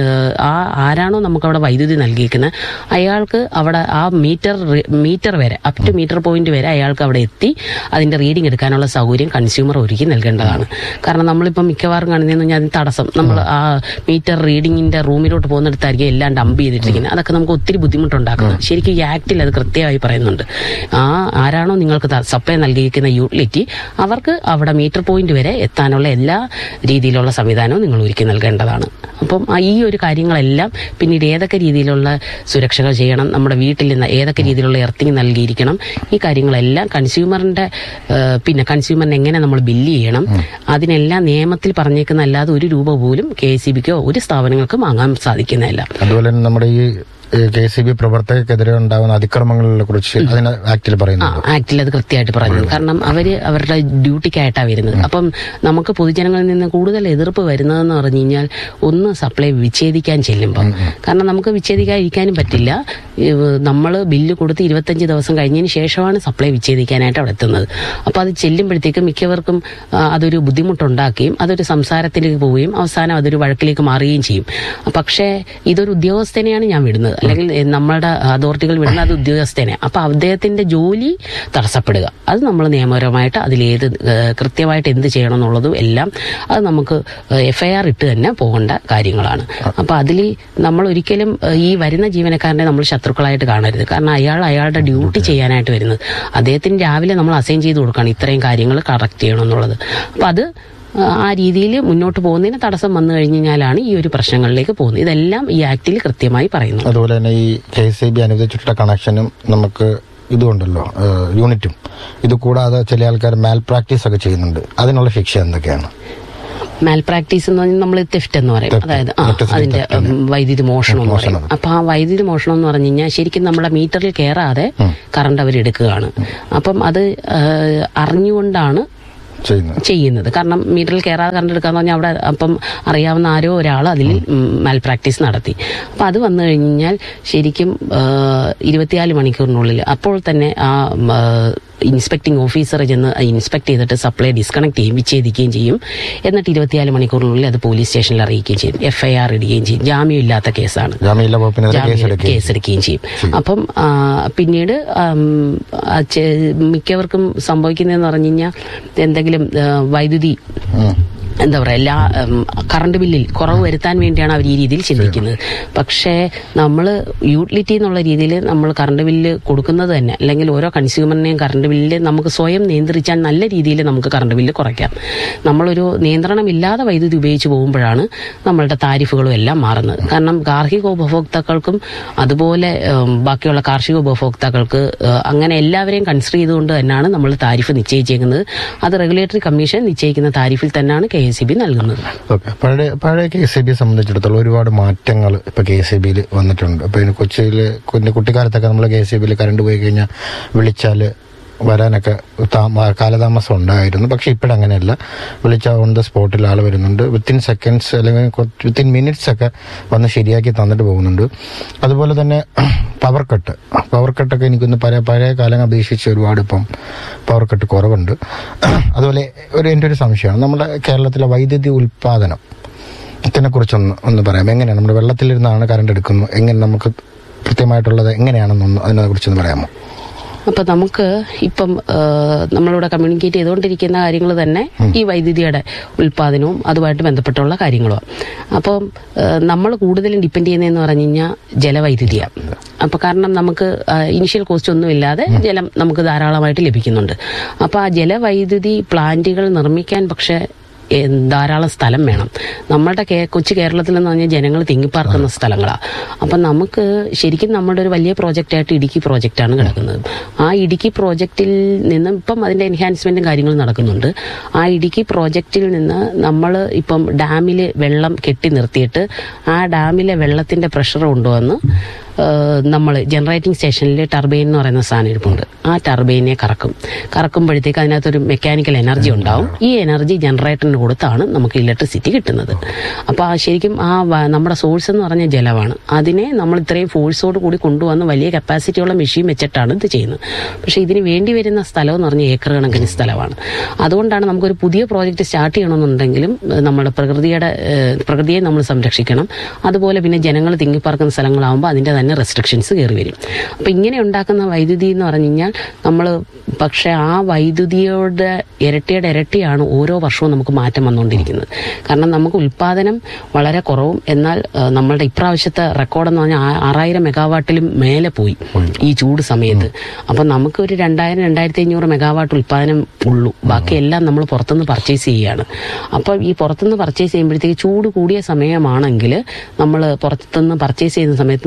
ആരാണോ നമുക്ക് അവിടെ വൈദ്യുതി നൽകിയിരിക്കുന്നത് അയാൾക്ക് അവിടെ ആ മീറ്റർ വരെ അപ് ടു മീറ്റർ പോയിന്റ് വരെ അയാൾക്ക് അവിടെ എത്തി അതിന്റെ റീഡിംഗ് എടുക്കാനുള്ള സൗകര്യം കൺസ്യൂമർ ഒരുക്കി നൽകേണ്ടതാണ്. കാരണം നമ്മളിപ്പോൾ മിക്കവാറും കാണുന്നതെന്ന് പറഞ്ഞാൽ അതിന് തടസ്സം, നമ്മൾ ആ മീറ്റർ റീഡിങ്ങിന്റെ റൂമിലോട്ട് പോകുന്നിടത്തായിരിക്കും എല്ലാം ഡംപ് ചെയ്തിട്ടിരിക്കുന്നത്. അതൊക്കെ നമുക്ക് ഒത്തിരി ബുദ്ധിമുട്ടുണ്ടാക്കുന്നത്. ശരിക്കും ഈ ആക്ടിൽ അത് കൃത്യമായി പറയുന്നുണ്ട്. ആരാണോ നിങ്ങൾക്ക് സപ്ലൈ നൽകിയിരിക്കുന്ന യൂട്ടിലിറ്റി അവർക്ക് അവിടെ മീറ്റർ പോയിന്റ് വരെ എത്താനുള്ള എല്ലാ രീതിയിലുള്ള സംവിധാനവും നിങ്ങൾ ഒരുക്കി നൽകേണ്ടതാണ്. അപ്പം ഈ ഒരു കാര്യങ്ങളെല്ലാം പിന്നീട് ഏതൊക്കെ രീതിയിലുള്ള സുരക്ഷകൾ ചെയ്യണം, നമ്മുടെ വീട്ടിൽ നിന്ന് ഏതൊക്കെ രീതിയിലുള്ള എർത്തിങ് നൽകിയിരിക്കണം, ഈ കാര്യങ്ങളെല്ലാം പിന്നെ കൺസ്യൂമറിന് എങ്ങനെ നമ്മൾ ബില്ല് ചെയ്യണം, അതിനെല്ലാം നിയമത്തിൽ പറഞ്ഞേക്കുന്ന അല്ലാതെ ഒരു രൂപ പോലും KSEBക്കോ ഒരു സ്ഥാപനങ്ങൾക്കും വാങ്ങാൻ സാധിക്കുന്നതല്ല. അതുപോലെ തന്നെ നമ്മുടെ ഈ KCB പ്രവർത്തകർക്കെതിരെ ഉണ്ടാകുന്ന അതിക്രമങ്ങളെ കുറിച്ച് അതിന് ആക്ടിൽ പറയുന്നു. ആക്ടിൽ അത് കൃത്യമായിട്ട് പറയുന്നത്. കാരണം അവര് അവരുടെ ഡ്യൂട്ടിക്കായിട്ടാണ് വരുന്നത്. അപ്പം നമുക്ക് പൊതുജനങ്ങളിൽ നിന്ന് കൂടുതൽ എതിർപ്പ് വരുന്നതെന്ന് പറഞ്ഞു കഴിഞ്ഞാൽ ഒന്ന് സപ്ലൈ വിച്ഛേദിക്കാൻ ചെല്ലുമ്പോൾ, കാരണം നമുക്ക് വിച്ഛേദിക്കാതിരിക്കാനും പറ്റില്ല. നമ്മൾ ബില്ല് കൊടുത്ത് 25 ദിവസം കഴിഞ്ഞതിന് ശേഷമാണ് സപ്ലൈ വിച്ഛേദിക്കാനായിട്ട് അവിടെ എത്തുന്നത്. അപ്പോൾ അത് ചെല്ലുമ്പോഴത്തേക്കും മിക്കവർക്കും അതൊരു ബുദ്ധിമുട്ടുണ്ടാക്കുകയും അതൊരു സംസാരത്തിലേക്ക് പോവുകയും അവസാനം അതൊരു വഴക്കിലേക്ക് മാറുകയും ചെയ്യും. പക്ഷേ ഇതൊരു ഉദ്യോഗസ്ഥനെയാണ് ഞാൻ വിടുന്നത്, അല്ലെങ്കിൽ നമ്മുടെ അതോറിറ്റികൾ വിടുന്ന അത് ഉദ്യോഗസ്ഥനെ. അപ്പൊ അദ്ദേഹത്തിന്റെ ജോലി തടസ്സപ്പെടുക, അത് നമ്മൾ നിയമപരമായിട്ട് അതിലേത് കൃത്യമായിട്ട് എന്ത് ചെയ്യണം എന്നുള്ളതും എല്ലാം അത് നമുക്ക് FIR ഇട്ട് തന്നെ പോകേണ്ട കാര്യങ്ങളാണ്. അപ്പൊ അതിൽ നമ്മൾ ഒരിക്കലും ഈ വരുന്ന ജീവനക്കാരനെ നമ്മൾ ശത്രുക്കളായിട്ട് കാണരുത്. കാരണം അയാളുടെ ഡ്യൂട്ടി ചെയ്യാനായിട്ട് വരുന്നത്, അദ്ദേഹത്തിന് രാവിലെ നമ്മൾ അസൈൻ ചെയ്ത് കൊടുക്കണം ഇത്രയും കാര്യങ്ങൾ കറക്റ്റ് ചെയ്യണം എന്നുള്ളത്. അപ്പൊ അത് ആ രീതിയിൽ മുന്നോട്ട് പോകുന്നതിന് തടസ്സം വന്നു കഴിഞ്ഞാലാണ് ഈ ഒരു പ്രശ്നങ്ങളിലേക്ക് പോകുന്നത്. ഇതെല്ലാം ഈ ആക്ടിൽ കൃത്യമായി പറയുന്നു. അതുപോലെ തന്നെ ഈ KCB അനുവദിച്ചിട്ടുള്ള കണക്ഷനും നമുക്ക് ഇതുകൊണ്ടല്ലോ യൂണിറ്റും, ഇത് കൂടാതെ ചില ആൾക്കാർ മാൽ പ്രാക്ടീസ് ഒക്കെ ചെയ്യുന്നുണ്ട്. അതിനുള്ള ശിക്ഷ എന്തൊക്കെയാണ്? മാൽ പ്രാക്ടീസ് എന്ന് പറഞ്ഞാൽ നമ്മൾ തെഫ്റ്റ് എന്ന് പറയും, അതായത് അതിന്റെ വൈദ്യുതി മോഷണം എന്ന് പറയും. അപ്പൊ ആ വൈദ്യുതി മോഷണം എന്ന് പറഞ്ഞു കഴിഞ്ഞാൽ ശരിക്കും നമ്മുടെ മീറ്ററിൽ കയറാതെ കറണ്ട് അവരെടുക്കുകയാണ്. അപ്പം അത് അറിഞ്ഞുകൊണ്ടാണ് ചെയ്യുന്നത്. കാരണം മീറ്ററിൽ കയറാതെ കറണ്ട് എടുക്കാന്ന് പറഞ്ഞാൽ അവിടെ അപ്പം അറിയാവുന്ന ആരോ ഒരാൾ അതിൽ മാൽ പ്രാക്ടീസ് നടത്തി. അപ്പൊ അത് വന്നു കഴിഞ്ഞാൽ ശരിക്കും 24 മണിക്കൂറിനുള്ളിൽ അപ്പോൾ തന്നെ ആ ഇൻസ്പെക്ടിംഗ് ഓഫീസർ ചെന്ന് ഇൻസ്പെക്ട് ചെയ്തിട്ട് സപ്ലൈ ഡിസ്കണക്ട് ചെയ്യും, വിച്ഛേദിക്കുകയും ചെയ്യും. എന്നിട്ട് 24 മണിക്കൂറിനുള്ളിൽ അത് പോലീസ് സ്റ്റേഷനിൽ അറിയിക്കുകയും ചെയ്യും, FIR ഇടുകയും ചെയ്യും. ജാമ്യമില്ലാത്ത കേസാണ്, കേസെടുക്കുകയും ചെയ്യും. അപ്പം പിന്നീട് മിക്കവർക്കും സംഭവിക്കുന്നതെന്ന് പറഞ്ഞു കഴിഞ്ഞാൽ എന്തെങ്കിലും വൈദ്യുതി എന്താ പറയുക, കറണ്ട് ബില്ലിൽ കുറവ് വരുത്താൻ വേണ്ടിയാണ് അവർ ഈ രീതിയിൽ ചിന്തിക്കുന്നത്. പക്ഷേ നമ്മൾ യൂട്ടിലിറ്റി എന്നുള്ള രീതിയിൽ നമ്മൾ കറണ്ട് ബില്ല് കൊടുക്കുന്നത് തന്നെ, അല്ലെങ്കിൽ ഓരോ കൺസ്യൂമറിനെയും കറണ്ട് ബില്ല് നമുക്ക് സ്വയം നിയന്ത്രിച്ചാൽ നല്ല രീതിയിൽ നമുക്ക് കറണ്ട് ബില്ല് കുറയ്ക്കാം. നമ്മളൊരു നിയന്ത്രണമില്ലാതെ വൈദ്യുതി ഉപയോഗിച്ച് പോകുമ്പോഴാണ് നമ്മളുടെ താരിഫുകളും എല്ലാം മാറുന്നത്. കാരണം ഗാർഹിക ഉപഭോക്താക്കൾക്കും അതുപോലെ ബാക്കിയുള്ള കാർഷിക ഉപഭോക്താക്കൾക്ക് അങ്ങനെ എല്ലാവരെയും കൺസിഡർ ചെയ്തുകൊണ്ട് തന്നെയാണ് നമ്മൾ താരിഫ് നിശ്ചയിച്ചേക്കുന്നത്. അത് റെഗുലേറ്ററി കമ്മീഷൻ നിശ്ചയിക്കുന്ന താരിഫിൽ തന്നെയാണ് KCB നൽകുന്നത്. പഴയ KCB സംബന്ധിച്ചിടത്തോളം ഒരുപാട് മാറ്റങ്ങൾ ഇപ്പൊ KCBയിൽ വന്നിട്ടുണ്ട്. അപ്പൊ കൊച്ചിയില് കുട്ടിക്കാലത്തൊക്കെ നമ്മൾ KCBയിൽ കറണ്ട് പോയി കഴിഞ്ഞാൽ വിളിച്ചാല് വരാനൊക്കെ കാലതാമസം ഉണ്ടായിരുന്നു. പക്ഷെ ഇപ്പോഴങ്ങനെയല്ല, വിളിച്ചാൽ ഓൺ ദ സ്പോട്ടിൽ ആൾ വരുന്നുണ്ട്. വിത്തിൻ സെക്കൻഡ്സ് അല്ലെങ്കിൽ വിത്തിൻ മിനിറ്റ്സ് ഒക്കെ വന്ന് ശരിയാക്കി തന്നിട്ട് പോകുന്നുണ്ട്. അതുപോലെ തന്നെ പവർ കട്ടൊക്കെ എനിക്കൊന്ന് പഴയ കാലം അപേക്ഷിച്ച് ഒരുപാട് ഇപ്പം പവർ കട്ട് കുറവുണ്ട്. അതുപോലെ എൻ്റെ ഒരു സംശയമാണ്, നമ്മുടെ കേരളത്തിലെ വൈദ്യുതി ഉൽപാദനം ഇതിനെക്കുറിച്ചൊന്ന് പറയാം. എങ്ങനെയാണ് നമ്മുടെ വെള്ളത്തിലിരുന്നാണ് കറണ്ട് എടുക്കുന്നത്, എങ്ങനെ നമുക്ക് കൃത്യമായിട്ടുള്ളത് എങ്ങനെയാണെന്നൊന്ന് അതിനെ കുറിച്ചൊന്ന് പറയാമോ? അപ്പൊ നമുക്ക് ഇപ്പം നമ്മളിവിടെ കമ്മ്യൂണിക്കേറ്റ് ചെയ്തുകൊണ്ടിരിക്കുന്ന കാര്യങ്ങൾ തന്നെ ഈ വൈദ്യുതിയുടെ ഉൽപാദനവും അതുമായിട്ട് ബന്ധപ്പെട്ടുള്ള കാര്യങ്ങളുമാണ്. അപ്പം നമ്മൾ കൂടുതലും ഡിപ്പെൻഡ് ചെയ്യുന്നതെന്ന് പറഞ്ഞു കഴിഞ്ഞാൽ ജലവൈദ്യുതിയാണ്. അപ്പൊ കാരണം നമുക്ക് ഇനിഷ്യൽ കോസ്റ്റ് ഒന്നുമില്ലാതെ ജലം നമുക്ക് ധാരാളമായിട്ട് ലഭിക്കുന്നുണ്ട്. അപ്പൊ ആ ജലവൈദ്യുതി പ്ലാന്റുകൾ നിർമ്മിക്കാൻ പക്ഷെ ധാരാളം സ്ഥലം വേണം. നമ്മളുടെ കൊച്ചു കേരളത്തിൽ എന്ന് പറഞ്ഞാൽ ജനങ്ങൾ തിങ്ങിപ്പാർക്കുന്ന സ്ഥലങ്ങളാണ്. അപ്പം നമുക്ക് ശരിക്കും നമ്മുടെ ഒരു വലിയ പ്രോജക്റ്റായിട്ട് ഇടുക്കി പ്രോജക്റ്റാണ് കിടക്കുന്നത്. ആ ഇടുക്കി പ്രോജക്റ്റിൽ നിന്നും ഇപ്പം അതിന്റെ എൻഹാൻസ്മെന്റും കാര്യങ്ങളും നടക്കുന്നുണ്ട്. ആ ഇടുക്കി പ്രോജക്റ്റിൽ നിന്ന് നമ്മൾ ഇപ്പം ഡാമിൽ വെള്ളം കെട്ടി നിർത്തിയിട്ട് ആ ഡാമിലെ വെള്ളത്തിന്റെ പ്രഷർ കൊണ്ടുവന്ന് നമ്മൾ ജനറേറ്റിംഗ് സ്റ്റേഷനിൽ ടർബൈൻ എന്ന് പറയുന്ന സാധനം ഇരിപ്പുണ്ട്. ആ ടർബൈനെ കറക്കുമ്പോഴത്തേക്ക് അതിനകത്തൊരു മെക്കാനിക്കൽ എനർജി ഉണ്ടാവും. ഈ എനർജി ജനറേറ്ററിന് കൊടുത്താണ് നമുക്ക് ഇലക്ട്രിസിറ്റി കിട്ടുന്നത്. അപ്പോൾ ശരിക്കും നമ്മുടെ സോഴ്സ് എന്ന് പറഞ്ഞ ജലമാണ്. അതിനെ നമ്മൾ ഇത്രയും ഫോഴ്സോട് കൂടി കൊണ്ടുവന്ന് വലിയ കപ്പാസിറ്റിയുള്ള മെഷീൻ വെച്ചിട്ടാണ് ഇത് ചെയ്യുന്നത്. പക്ഷേ ഇതിന് വേണ്ടി വരുന്ന സ്ഥലം എന്ന് പറഞ്ഞാൽ ഏക്കർ കണക്കിന് സ്ഥലമാണ്. അതുകൊണ്ടാണ് നമുക്കൊരു പുതിയ പ്രോജക്റ്റ് സ്റ്റാർട്ട് ചെയ്യണമെന്നുണ്ടെങ്കിലും നമ്മുടെ പ്രകൃതിയെ നമ്മൾ സംരക്ഷിക്കണം. അതുപോലെ പിന്നെ ജനങ്ങൾ തിങ്ങിപ്പാർക്കുന്ന സ്ഥലങ്ങളാകുമ്പോൾ അതിൻ്റെ തന്നെ റെസ്ട്രിക്ഷൻസ് കയറി വരും. അപ്പൊ ഇങ്ങനെ ഉണ്ടാക്കുന്ന വൈദ്യുതി എന്ന് പറഞ്ഞു കഴിഞ്ഞാൽ പക്ഷെ ആ വൈദ്യുതിയുടെ ഇരട്ടിയാണ് ഓരോ വർഷവും നമുക്ക് മാറ്റം വന്നുകൊണ്ടിരിക്കുന്നത്. കാരണം നമുക്ക് ഉൽപാദനം വളരെ കുറവും, എന്നാൽ നമ്മളുടെ ഇപ്രാവശ്യത്തെ റെക്കോർഡെന്ന് പറഞ്ഞാൽ 6000 മെഗാവാട്ടിലും മേലെ പോയി ഈ ചൂട് സമയത്ത്. അപ്പൊ നമുക്ക് ഒരു 2000-2500 മെഗാവാട്ട് ഉൽപാദനം ഉള്ളൂ. ബാക്കിയെല്ലാം നമ്മൾ പുറത്തുനിന്ന് പർച്ചേസ് ചെയ്യുകയാണ്. അപ്പൊ ഈ പുറത്തുനിന്ന് പർച്ചേസ് ചെയ്യുമ്പോഴത്തേക്ക് ചൂട് കൂടിയ സമയമാണെങ്കിൽ നമ്മൾ പുറത്തുനിന്ന് പർച്ചേസ് ചെയ്യുന്ന സമയത്ത് നമ്മളുടെ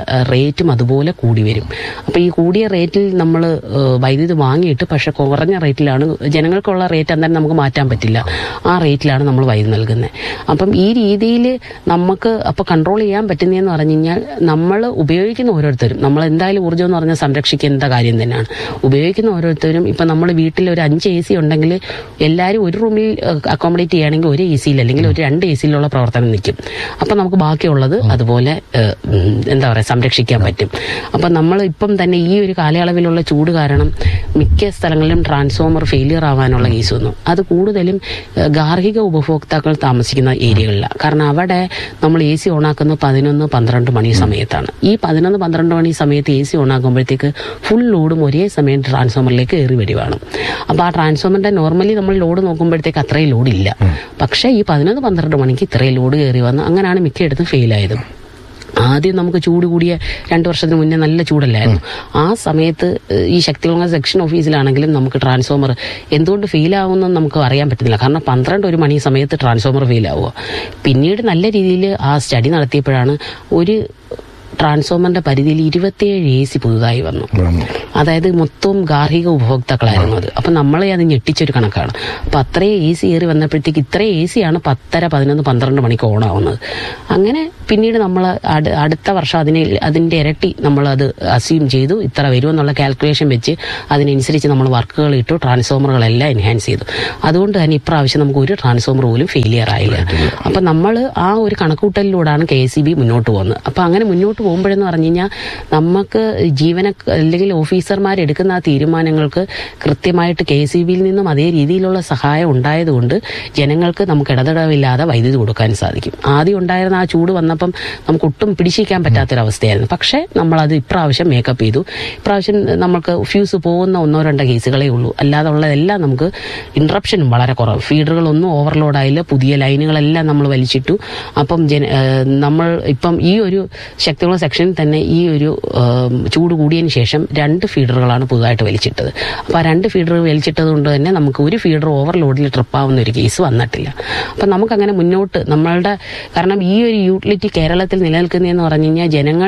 റേറ്റും അതുപോലെ കൂടി വരും. അപ്പോൾ ഈ കൂടിയ റേറ്റിൽ നമ്മൾ വൈദ്യുതി വാങ്ങിയിട്ട് പക്ഷെ കുറഞ്ഞ റേറ്റിലാണ് ജനങ്ങൾക്കുള്ള റേറ്റ് എന്തായാലും നമുക്ക് മാറ്റാൻ പറ്റില്ല, ആ റേറ്റിലാണ് നമ്മൾ വൈദ്യുതി നൽകുന്നത്. അപ്പം ഈ രീതിയിൽ നമുക്ക് അപ്പോൾ കൺട്രോൾ ചെയ്യാൻ പറ്റുന്നതെന്ന് പറഞ്ഞു കഴിഞ്ഞാൽ നമ്മൾ ഉപയോഗിക്കുന്ന ഓരോരുത്തരും, നമ്മൾ എന്തായാലും ഊർജ്ജം എന്ന് പറഞ്ഞാൽ സംരക്ഷിക്കേണ്ട കാര്യം തന്നെയാണ്. ഉപയോഗിക്കുന്ന ഓരോരുത്തരും ഇപ്പം നമ്മൾ വീട്ടിൽ ഒരു 5 AC ഉണ്ടെങ്കിൽ എല്ലാവരും ഒരു റൂമിൽ അക്കോമഡേറ്റ് ചെയ്യുകയാണെങ്കിൽ ഒരു AC അല്ലെങ്കിൽ ഒരു 2 AC പ്രവർത്തനം നിൽക്കും. അപ്പം നമുക്ക് ബാക്കിയുള്ളത് അതുപോലെ എന്താ പറയുക സംരക്ഷിക്കാൻ പറ്റും. അപ്പം നമ്മൾ ഇപ്പം തന്നെ ഈ ഒരു കാലയളവിലുള്ള ചൂട് കാരണം മിക്ക സ്ഥലങ്ങളിലും ട്രാൻസ്ഫോമർ ഫെയിലിയർ ആവാനുള്ള കേസ് വന്നു. അത് കൂടുതലും ഗാർഹിക ഉപഭോക്താക്കൾ താമസിക്കുന്ന ഏരിയകളിലാണ്. കാരണം അവിടെ നമ്മൾ AC ഓണാക്കുന്നത് 11-12 മണി സമയത്താണ്. ഈ 11-12 മണി സമയത്ത് AC ഓണാക്കുമ്പോഴത്തേക്ക് ഫുൾ ലോഡും ഒരേ സമയം ട്രാൻസ്ഫോമറിലേക്ക് കയറി വരുവാണ്. അപ്പോൾ ആ ട്രാൻസ്ഫോമറിന്റെ നോർമലി നമ്മൾ ലോഡ് നോക്കുമ്പോഴത്തേക്ക് അത്രയും ലോഡില്ല. പക്ഷേ ഈ 11-12 മണിക്ക് ഇത്രയും ലോഡ് കയറി വന്ന് അങ്ങനെയാണ് മിക്കയിടത്തും ഫെയിലായത്. ആദ്യം നമുക്ക് ചൂട് കൂടിയ 2 വർഷത്തിന് മുന്നേ നല്ല ചൂടല്ലായിരുന്നു. ആ സമയത്ത് ഈ ശക്തികുളങ്ങര സെക്ഷൻ ഓഫീസിലാണെങ്കിലും നമുക്ക് ട്രാൻസ്ഫോമർ എന്തുകൊണ്ട് ഫെയിലാവുമെന്ന് നമുക്ക് അറിയാൻ പറ്റുന്നില്ല. കാരണം 12-1 മണി സമയത്ത് ട്രാൻസ്ഫോമർ ഫെയിലാവുക. പിന്നീട് നല്ല രീതിയിൽ ആ സ്റ്റഡി നടത്തിയപ്പോഴാണ് ഒരു ട്രാൻസ്ഫോമറിന്റെ പരിധിയിൽ 27 AC പുതുതായി വന്നു. അതായത് മൊത്തം ഗാർഹിക ഉപഭോക്താക്കളായിരുന്നു അത്. അപ്പം നമ്മളെ അത് ഞെട്ടിച്ചൊരു കണക്കാണ്. അപ്പം അത്രയും AC കയറി വന്നപ്പോഴത്തേക്ക് ഇത്രയും AC ആണ് 10:30, 11, 12 മണിക്ക് ഓണാവുന്നത്. അങ്ങനെ പിന്നീട് നമ്മൾ അടുത്ത വർഷം അതിന്റെ ഇരട്ടി നമ്മളത് അസ്യൂം ചെയ്തു, ഇത്ര വരുമെന്നുള്ള കാൽക്കുലേഷൻ വെച്ച് അതിനനുസരിച്ച് നമ്മൾ വർക്കുകൾ ഇട്ടു, ട്രാൻസ്ഫോമറുകളെല്ലാം എൻഹാൻസ് ചെയ്തു. അതുകൊണ്ട് തന്നെ ഇപ്രാവശ്യം നമുക്ക് ഒരു ട്രാൻസ്ഫോമർ പോലും ഫെയിലിയർ ആയില്ല. അപ്പം നമ്മൾ ആ ഒരു കണക്കൂട്ടലിലൂടെയാണ് KSEB മുന്നോട്ട് പോകുന്നത്. അപ്പം അങ്ങനെ മുന്നോട്ട് പോകുമ്പോഴെന്ന് പറഞ്ഞു കഴിഞ്ഞാൽ നമുക്ക് അല്ലെങ്കിൽ ഓഫീസർമാരെടുക്കുന്ന ആ തീരുമാനങ്ങൾക്ക് കൃത്യമായിട്ട് KSEBയിൽ നിന്നും അതേ രീതിയിലുള്ള സഹായം ഉണ്ടായതുകൊണ്ട് ജനങ്ങൾക്ക് നമുക്ക് ഇടതടവില്ലാതെ വൈദ്യുതി കൊടുക്കാൻ സാധിക്കും. ആദ്യം ഉണ്ടായിരുന്ന ആ ചൂട് വന്നപ്പം നമുക്ക് ഒട്ടും പിടിച്ചിരിക്കാൻ പറ്റാത്തൊരവസ്ഥയായിരുന്നു. പക്ഷേ നമ്മളത് ഇപ്രാവശ്യം മേക്കപ്പ് ചെയ്തു. ഇപ്രാവശ്യം നമുക്ക് ഫ്യൂസ് പോകുന്ന 1-2 കേസുകളേ ഉള്ളൂ. അല്ലാതെ ഉള്ളതെല്ലാം നമുക്ക് ഇൻട്രപ്ഷനും വളരെ കുറവ്. ഫീഡറുകളൊന്നും ഓവർലോഡായില്ല, പുതിയ ലൈനുകളെല്ലാം നമ്മൾ വലിച്ചിട്ടു. അപ്പം നമ്മൾ ഇപ്പം ഈ ഒരു ശക്തിയുള്ള സെക്ഷനിൽ തന്നെ ഈ ഒരു ചൂട് കൂടിയതിന് ശേഷം 2 ഫീഡറുകളാണ് പുതുതായിട്ട് വലിച്ചിട്ടത്. അപ്പോൾ ആ 2 ഫീഡർ വലിച്ചിട്ടത് കൊണ്ട് തന്നെ നമുക്ക് ഒരു ഫീഡർ ഓവർലോഡിൽ ട്രിപ്പാവുന്ന ഒരു കേസ് വന്നിട്ടില്ല. അപ്പം നമുക്കങ്ങനെ മുന്നോട്ട് നമ്മളുടെ കാരണം ഈ ഒരു യൂട്ടിലിറ്റി കേരളത്തിൽ നിലനിൽക്കുന്നതെന്ന് പറഞ്ഞു കഴിഞ്ഞാൽ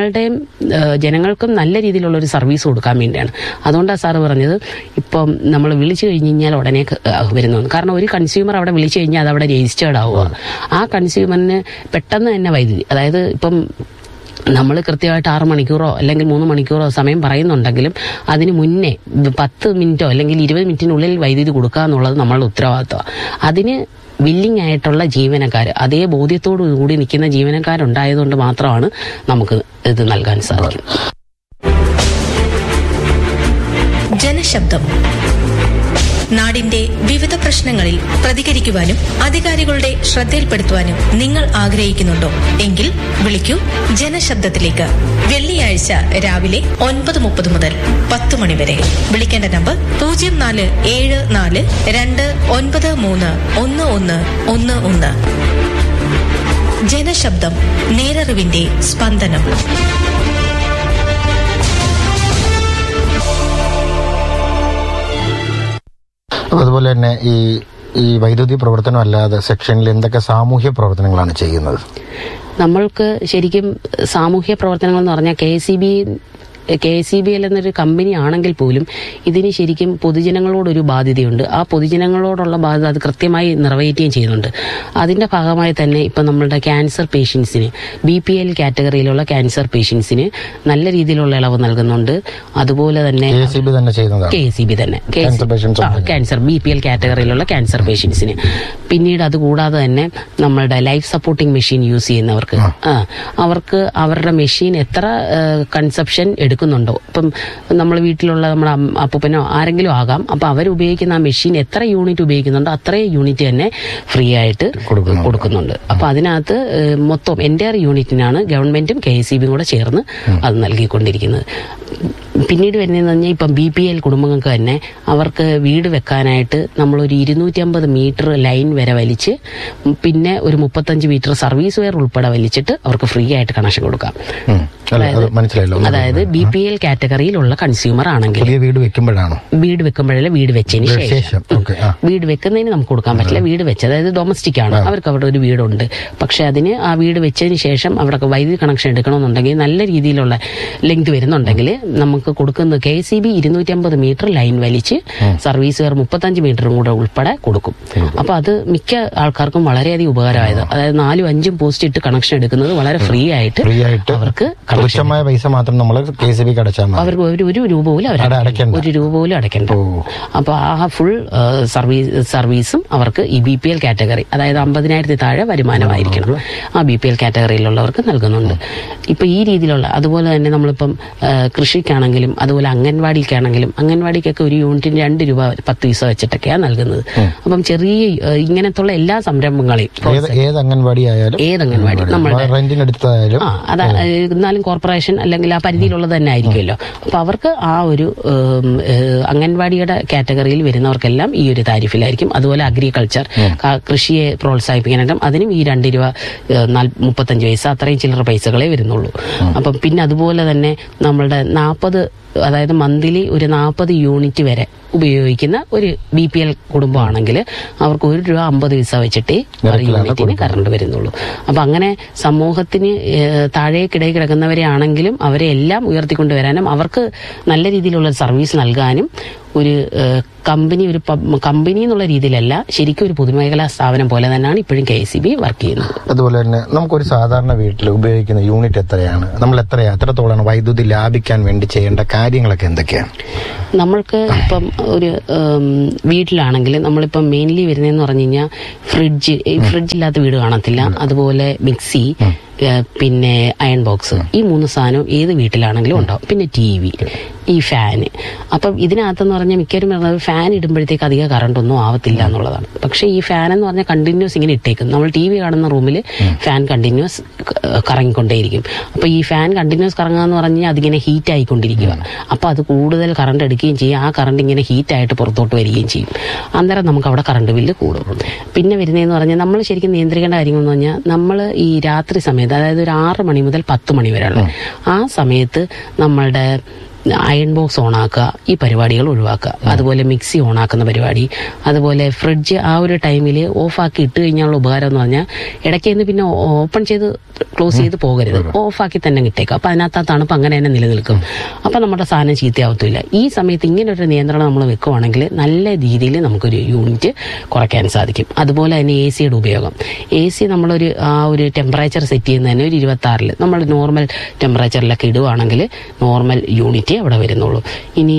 ജനങ്ങൾക്കും നല്ല രീതിയിലുള്ള ഒരു സർവീസ് കൊടുക്കാൻ വേണ്ടിയാണ്. അതുകൊണ്ടാണ് സാറ് പറഞ്ഞത് ഇപ്പം നമ്മൾ വിളിച്ചു കഴിഞ്ഞ് കഴിഞ്ഞാൽ ഉടനെ വരുന്നു. കാരണം ഒരു കൺസ്യൂമർ അവിടെ വിളിച്ചു കഴിഞ്ഞാൽ അത് അവിടെ രജിസ്റ്റേർഡ് ആവുക. ആ കൺസ്യൂമറിന് പെട്ടെന്ന് തന്നെ വൈദ്യുതി, അതായത് ഇപ്പം നമ്മൾ കൃത്യമായിട്ട് 6 മണിക്കൂറോ അല്ലെങ്കിൽ 3 മണിക്കൂറോ സമയം പറയുന്നുണ്ടെങ്കിലും അതിന് മുന്നേ 10 മിനിറ്റോ അല്ലെങ്കിൽ 20 മിനിറ്റിനുള്ളിൽ വൈദ്യുതി കൊടുക്കുക എന്നുള്ളത് നമ്മളുടെ ഉത്തരവാദിത്വമാണ്. അതിന് വില്ലിംഗ് ആയിട്ടുള്ള ജീവനക്കാർ, അതേ ബോധ്യത്തോടു കൂടി നിൽക്കുന്ന ജീവനക്കാരുണ്ടായതുകൊണ്ട് മാത്രമാണ് നമുക്ക് ഇത് നൽകാൻ സാധിക്കും. ജനശബ്ദം നാടിന്റെ വിവിധ പ്രശ്നങ്ങളിൽ പ്രതികരിക്കുവാനും അധികാരികളുടെ ശ്രദ്ധയിൽപ്പെടുത്തുവാനും നിങ്ങൾ ആഗ്രഹിക്കുന്നുണ്ടോ? എങ്കിൽ വിളിക്കൂ ജനശബ്ദത്തിലേക്ക്. വെള്ളിയാഴ്ച രാവിലെ 9:30 മുതൽ 10 മണി വരെ. വിളിക്കേണ്ട നമ്പർ 0474293111. ജനശബ്ദം, നേരറിവിന്റെ സ്പന്ദനം. അതുപോലെ തന്നെ ഈ വൈദ്യുതി പ്രവർത്തനം അല്ലാതെ സെക്ഷനിൽ എന്തൊക്കെ സാമൂഹ്യ പ്രവർത്തനങ്ങളാണ് ചെയ്യുന്നത്? നമ്മൾക്ക് ശരിക്കും സാമൂഹ്യ പ്രവർത്തനങ്ങൾ എന്ന് പറഞ്ഞാൽ KSEBL എന്നൊരു കമ്പനി ആണെങ്കിൽ പോലും ഇതിന് ശരിക്കും പൊതുജനങ്ങളോടൊരു ബാധ്യതയുണ്ട്. ആ പൊതുജനങ്ങളോടുള്ള ബാധ്യത അത് കൃത്യമായി നിറവേറ്റുകയും ചെയ്യുന്നുണ്ട്. അതിന്റെ ഭാഗമായി തന്നെ ഇപ്പം നമ്മളുടെ ക്യാൻസർ പേഷ്യൻസിന്, BPL കാറ്റഗറിയിലുള്ള ക്യാൻസർ പേഷ്യൻസിന് നല്ല രീതിയിലുള്ള ഇളവ് നൽകുന്നുണ്ട്. അതുപോലെ തന്നെ KSEB തന്നെ ക്യാൻസർ BPL കാറ്റഗറിയിലുള്ള ക്യാൻസർ പേഷ്യൻസിന്. പിന്നീട് അതുകൂടാതെ തന്നെ നമ്മളുടെ ലൈഫ് സപ്പോർട്ടിംഗ് മെഷീൻ യൂസ് ചെയ്യുന്നവർക്ക് അവർക്ക് അവരുടെ മെഷീൻ എത്ര കൺസപ്ഷൻ എടുക്കുന്നുണ്ടോ, ഇപ്പം നമ്മൾ വീട്ടിലുള്ള നമ്മുടെ അപ്പൂപ്പനോ ആരെങ്കിലും ആകാം, അപ്പം അവർ ഉപയോഗിക്കുന്ന ആ മെഷീൻ എത്ര യൂണിറ്റ് ഉപയോഗിക്കുന്നുണ്ടോ അത്രയും യൂണിറ്റ് തന്നെ ഫ്രീ ആയിട്ട് കൊടുക്കുന്നുണ്ട്. അപ്പം അതിനകത്ത് മൊത്തം എൻ്റയർ യൂണിറ്റിനാണ് ഗവൺമെന്റും KSEBയും കൂടെ ചേർന്ന് അത് നൽകിക്കൊണ്ടിരിക്കുന്നത്. പിന്നീട് വരുന്നതെന്ന് പറഞ്ഞാൽ ഇപ്പം BPL കുടുംബങ്ങൾക്ക് തന്നെ അവർക്ക് വീട് വെക്കാനായിട്ട് നമ്മളൊരു 250 മീറ്റർ ലൈൻ വരെ വലിച്ച് പിന്നെ ഒരു 35 മീറ്റർ സർവീസ് വയർ ഉൾപ്പെടെ വലിച്ചിട്ട് അവർക്ക് ഫ്രീ ആയിട്ട് കണക്ഷൻ കൊടുക്കാം. അതായത് BPL കാറ്റഗറിയിലുള്ള കൺസ്യൂമർ ആണെങ്കിൽ വീട് വെക്കുമ്പോഴല്ല വീട് വെച്ചതിന് ശേഷം വീട് വെക്കുന്നതിന് നമുക്ക് കൊടുക്കാൻ പറ്റില്ല. വീട് വെച്ച് അതായത് ഡൊമസ്റ്റിക് ആണ്, അവർക്ക് അവിടെ ഒരു വീടുണ്ട്. പക്ഷെ അതിന് ആ വീട് വെച്ചതിന് ശേഷം അവിടെ വൈദ്യുതി കണക്ഷൻ എടുക്കണമെന്നുണ്ടെങ്കിൽ നല്ല രീതിയിലുള്ള ലെങ്ത് വരുന്നുണ്ടെങ്കിൽ നമുക്ക് കൊടുക്കുന്നത് KSEB 250 മീറ്റർ ലൈൻ വലിച്ച് സർവീസ് വയർ 35 മീറ്ററും കൂടെ ഉൾപ്പെടെ കൊടുക്കും. അപ്പൊ അത് മിക്ക ആൾക്കാർക്കും വളരെയധികം ഉപകാരമായത്. അതായത് 4-5 പോസ്റ്റ് ഇട്ട് കണക്ഷൻ എടുക്കുന്നത് വളരെ ഫ്രീ ആയിട്ട് അവർക്ക് തുച്ഛമായ പൈസ മാത്രം നമ്മൾ KSEB അവർക്ക് ഒരു രൂപ പോലും അടയ്ക്കണ്ട. അപ്പൊ ആ ഫുൾ സർവീസും അവർക്ക് ഈ BPL കാറ്റഗറി, അതായത് 50,000 താഴെ വരുമാനമായിരിക്കണം, ആ BPL കാറ്റഗറിയിലുള്ളവർക്ക് നൽകുന്നുണ്ട്. ഇപ്പൊ ഈ രീതിയിലുള്ള അതുപോലെ തന്നെ നമ്മളിപ്പം കൃഷിക്കാണെങ്കിലും അതുപോലെ അംഗൻവാടിക്കാണെങ്കിലും അംഗൻവാടിക്കൊക്കെ ഒരു യൂണിറ്റിന് 2 രൂപ 10 പൈസ വെച്ചിട്ടൊക്കെയാണ് നൽകുന്നത്. അപ്പം ചെറിയ ഇങ്ങനത്തുള്ള എല്ലാ സംരംഭങ്ങളെയും ഏത് അംഗൻവാടി നമ്മുടെ എന്നാലും കോർപ്പറേഷൻ അല്ലെങ്കിൽ ആ പരിധിയിലുള്ളത് തന്നെ ആയിരിക്കുമല്ലോ. അപ്പൊ അവർക്ക് ആ ഒരു അംഗൻവാടിയുടെ കാറ്റഗറിയിൽ വരുന്നവർക്കെല്ലാം ഈ ഒരു താരിഫിലായിരിക്കും. അതുപോലെ അഗ്രികൾച്ചർ കൃഷിയെ പ്രോത്സാഹിപ്പിക്കാനായിട്ടും അതിനും ഈ 2 രൂപ 35 പൈസ അത്രയും ചില്ലറ പൈസകളെ വരുന്നുള്ളൂ. അപ്പം പിന്നെ അതുപോലെ തന്നെ നമ്മളുടെ 40 അതായത് മന്ത്ലി ഒരു 40 യൂണിറ്റ് വരെ ഉപയോഗിക്കുന്ന ഒരു BPL കുടുംബമാണെങ്കിൽ അവർക്ക് 1 രൂപ 50 പൈസ വെച്ചിട്ടേ യൂണിറ്റിന് കറണ്ട് വരുന്നുള്ളൂ. അപ്പൊ അങ്ങനെ സമൂഹത്തിന് താഴേക്കിടയിൽ കിടക്കുന്നവരെ ആണെങ്കിലും അവരെ എല്ലാം ഉയർത്തിക്കൊണ്ടുവരാനും അവർക്ക് നല്ല രീതിയിലുള്ള സർവീസ് നൽകാനും ഒരു കമ്പനി എന്നുള്ള രീതിയിലല്ല, ശരിക്കും ഒരു പൊതുമേഖലാ സ്ഥാപനം പോലെ തന്നെയാണ് ഇപ്പോഴും KSEB വർക്ക് ചെയ്യുന്നത്. അതുപോലെ തന്നെ നമുക്കൊരു സാധാരണ വീട്ടിൽ ഉപയോഗിക്കുന്ന യൂണിറ്റ് എത്രയാണ്, നമ്മൾ എത്രത്തോളാണ് വൈദ്യുതി ലാഭിക്കാൻ വേണ്ടി ചെയ്യേണ്ട കാര്യങ്ങളൊക്കെ എന്തൊക്കെയാണ്? നമ്മൾക്ക് ഇപ്പം ഒരു വീട്ടിലാണെങ്കിൽ നമ്മളിപ്പം മെയിൻലി വരുന്നതെന്ന് പറഞ്ഞു കഴിഞ്ഞാൽ ഫ്രിഡ്ജ് ഇല്ലാത്ത വീട് കാണത്തില്ല. അതുപോലെ മിക്സി, പിന്നെ അയൺ ബോക്സ്, ഈ 3 സാധനവും ഏത് വീട്ടിലാണെങ്കിലും ഉണ്ടാവും. പിന്നെ TV, ഈ ഫാന്. അപ്പം ഇതിനകത്തെന്ന് പറഞ്ഞാൽ മിക്കവരും പറഞ്ഞത് ഫാൻ ഇടുമ്പോഴത്തേക്ക് അധികം കറണ്ട് ഒന്നും ആവത്തില്ല എന്നുള്ളതാണ്. പക്ഷെ ഈ ഫാൻ എന്ന് പറഞ്ഞാൽ കണ്ടിന്യൂസ് ഇങ്ങനെ ഇട്ടേക്കും. നമ്മൾ TV കാണുന്ന റൂമിൽ ഫാൻ കണ്ടിന്യൂസ് കറങ്ങിക്കൊണ്ടേയിരിക്കും. അപ്പൊ ഈ ഫാൻ കണ്ടിന്യൂസ് കറങ്ങുക എന്ന് പറഞ്ഞാൽ അതിങ്ങനെ ഹീറ്റ് ആയിക്കൊണ്ടിരിക്കുക. അപ്പൊ അത് കൂടുതൽ കറണ്ട് എടുക്കുകയും ചെയ്യും. ആ കറണ്ട് ഇങ്ങനെ ഹീറ്റായിട്ട് പുറത്തോട്ട് വരികയും ചെയ്യും. അന്നേരം നമുക്ക് അവിടെ കറണ്ട് ബില്ല് കൂടും. പിന്നെ വരുന്നതെന്ന് പറഞ്ഞാൽ നമ്മൾ ശരിക്കും നിയന്ത്രിക്കേണ്ട കാര്യങ്ങളെന്ന് പറഞ്ഞാൽ നമ്മൾ ഈ രാത്രി സമയത്ത്, അതായത് ഒരു 6 മണി മുതൽ 10 മണി വരെയുള്ള ആ സമയത്ത് നമ്മളുടെ അയൺ ബോക്സ് ഓണാക്കുക, ഈ പരിപാടികൾ ഒഴിവാക്കുക. അതുപോലെ മിക്സി ഓണാക്കുന്ന പരിപാടി, അതുപോലെ ഫ്രിഡ്ജ് ആ ഒരു ടൈമിൽ ഓഫാക്കി ഇട്ട് കഴിഞ്ഞാലുള്ള ഉപകാരം എന്ന് പറഞ്ഞാൽ ഇടയ്ക്ക് പിന്നെ ഓപ്പൺ ചെയ്ത് ക്ലോസ് ചെയ്ത് പോകരുത്, ഓഫാക്കി തന്നെ ഇട്ടേക്കുക. അപ്പൊ അതിനകത്ത് തണുപ്പ് അങ്ങനെ തന്നെ നിലനിൽക്കും. അപ്പൊ നമ്മുടെ സാധനം ചീത്തയാവത്തില്ല. ഈ സമയത്ത് ഇങ്ങനെ ഒരു നിയന്ത്രണം നമ്മൾ വെക്കുവാണെങ്കിൽ നല്ല രീതിയിൽ നമുക്കൊരു യൂണിറ്റ് കുറയ്ക്കാൻ സാധിക്കും. അതുപോലെ തന്നെ AC ഉപയോഗം, AC നമ്മളൊരു ആ ഒരു ടെമ്പറേച്ചർ സെറ്റ് ചെയ്യുന്നതിന് ഒരു 26 നമ്മൾ നോർമൽ ടെമ്പറേച്ചറിലൊക്കെ ഇടുവാണെങ്കിൽ നോർമൽ യൂണിറ്റ് അവിടെ വരുന്നുള്ളൂ. ഇനി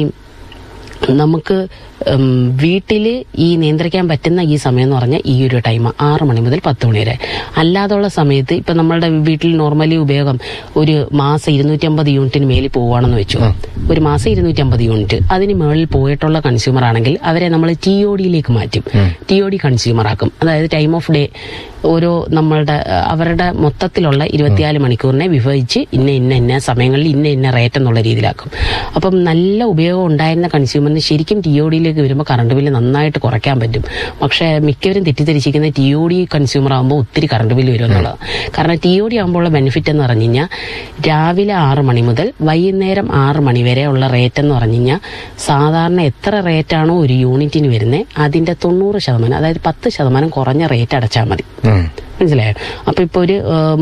നമുക്ക് വീട്ടിൽ ഈ നിയന്ത്രിക്കാൻ പറ്റുന്ന ഈ സമയം എന്ന് പറഞ്ഞാൽ ഈ ഒരു ടൈം 6 മണി മുതൽ 10 മണി വരെ. അല്ലാതുള്ള സമയത്ത് ഇപ്പൊ നമ്മളുടെ വീട്ടിൽ നോർമലി ഉപയോഗം ഒരു മാസം 250 യൂണിറ്റിന് മേലിൽ പോവുകയാണെന്ന് വെച്ചു. ഒരു മാസം 250 യൂണിറ്റ് അതിന് മേളിൽ പോയിട്ടുള്ള കൺസ്യൂമർ ആണെങ്കിൽ അവരെ നമ്മൾ TODയിലേക്ക് മാറ്റും. TOD കൺസ്യൂമർ ആക്കും. അതായത് ടൈം ഓഫ് ഡേ ഓരോ നമ്മളുടെ അവരുടെ മൊത്തത്തിലുള്ള 24 മണിക്കൂറിനെ വിഭജിച്ച് ഇന്ന സമയങ്ങളിൽ ഇന്ന റേറ്റ് എന്നുള്ള രീതിയിലാക്കും. അപ്പം നല്ല ഉപയോഗം ഉണ്ടായിരുന്ന കൺസ്യൂമറിന് ശരിക്കും TODയിലേക്ക് വരുമ്പോൾ കറണ്ട് ബില്ല് നന്നായിട്ട് കുറയ്ക്കാൻ പറ്റും. പക്ഷെ മിക്കവരും തെറ്റിദ്ധരിച്ചിരിക്കുന്ന TOD കൺസ്യൂമർ ആകുമ്പോൾ ഒത്തിരി കറണ്ട് ബില്ല് വരും എന്നുള്ളത്. കാരണം TOD ആകുമ്പോഴുള്ള ബെനിഫിറ്റ് എന്ന് പറഞ്ഞു കഴിഞ്ഞാൽ രാവിലെ 6 മണി മുതൽ വൈകുന്നേരം 6 മണി വരെ ഉള്ള റേറ്റ് എന്ന് പറഞ്ഞു കഴിഞ്ഞാൽ സാധാരണ എത്ര റേറ്റാണോ ഒരു യൂണിറ്റിന് വരുന്നത് അതിന്റെ 90%, അതായത് 10% കുറഞ്ഞ റേറ്റ് അടച്ചാൽ മതി. മനസ്സിലായോ? അപ്പൊ ഇപ്പൊ ഒരു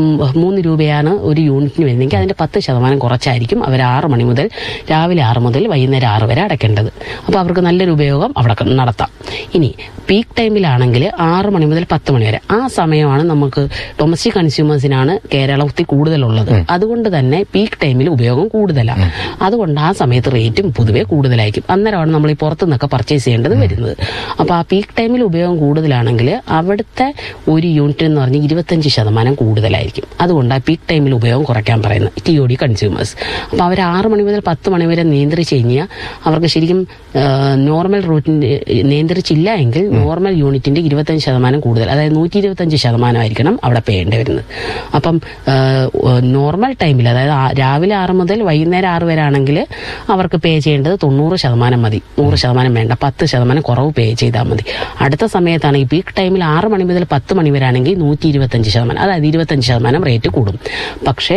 3 രൂപയാണ് ഒരു യൂണിറ്റിന് വരുന്നെങ്കിൽ അതിന്റെ 10% കുറച്ചായിരിക്കും അവർ രാവിലെ 6 മുതൽ വൈകുന്നേരം 6 വരെ അടയ്ക്കേണ്ടത്. അപ്പൊ അവർക്ക് നല്ലൊരു ഉപയോഗം അവിടെ നടത്താം. ഇനി പീക്ക് ടൈമിലാണെങ്കിൽ 6 മണി മുതൽ 10 മണി വരെ ആ സമയമാണ് നമുക്ക് ഡൊമസ്റ്റിക് കൺസ്യൂമേഴ്സിനാണ് കേരളത്തിൽ കൂടുതലുള്ളത്. അതുകൊണ്ട് തന്നെ പീക്ക് ടൈമിൽ ഉപയോഗം കൂടുതലാണ്. അതുകൊണ്ട് ആ സമയത്ത് റേറ്റും പൊതുവെ കൂടുതലായിരിക്കും. അന്നേരമാണ് നമ്മൾ ഈ പുറത്തുനിന്നൊക്കെ പർച്ചേസ് ചെയ്യേണ്ടത് വരുന്നത്. അപ്പൊ ആ പീക്ക് ടൈമിൽ ഉപയോഗം കൂടുതലാണെങ്കിൽ അവിടുത്തെ ഒരു യൂണിറ്റ് എന്ന് പറഞ്ഞാൽ പറഞ്ഞാൽ 25% കൂടുതലായിരിക്കും. അതുകൊണ്ടാണ് പീക്ക് ടൈമിൽ ഉപയോഗം കുറയ്ക്കാൻ പറയുന്നത് TOD കൺസ്യൂമേഴ്സ്. അപ്പോൾ അവർ 6 മണി മുതൽ 10 മണി വരെ നിയന്ത്രിച്ച് കഴിഞ്ഞാൽ അവർക്ക് ശരിക്കും നോർമൽ റൂട്ടിൻ്റെ നിയന്ത്രിച്ചില്ല എങ്കിൽ നോർമൽ യൂണിറ്റിന്റെ 25% കൂടുതൽ, അതായത് 125% ആയിരിക്കണം അവിടെ പേയേണ്ടി വരുന്നത്. അപ്പം നോർമൽ ടൈമിൽ, അതായത് രാവിലെ 6 മുതൽ വൈകുന്നേരം 6 വരെ ആണെങ്കിൽ അവർക്ക് പേ ചെയ്യേണ്ടത് 90% മതി. 100% വേണ്ട, 10% കുറവ് പേ ചെയ്താൽ മതി. അടുത്ത സമയത്താണെങ്കിൽ പീക്ക് ടൈമിൽ 6 മണി മുതൽ 10 മണി വരെ ആണെങ്കിൽ 125%, അതായത് 25% റേറ്റ് കൂടും. പക്ഷേ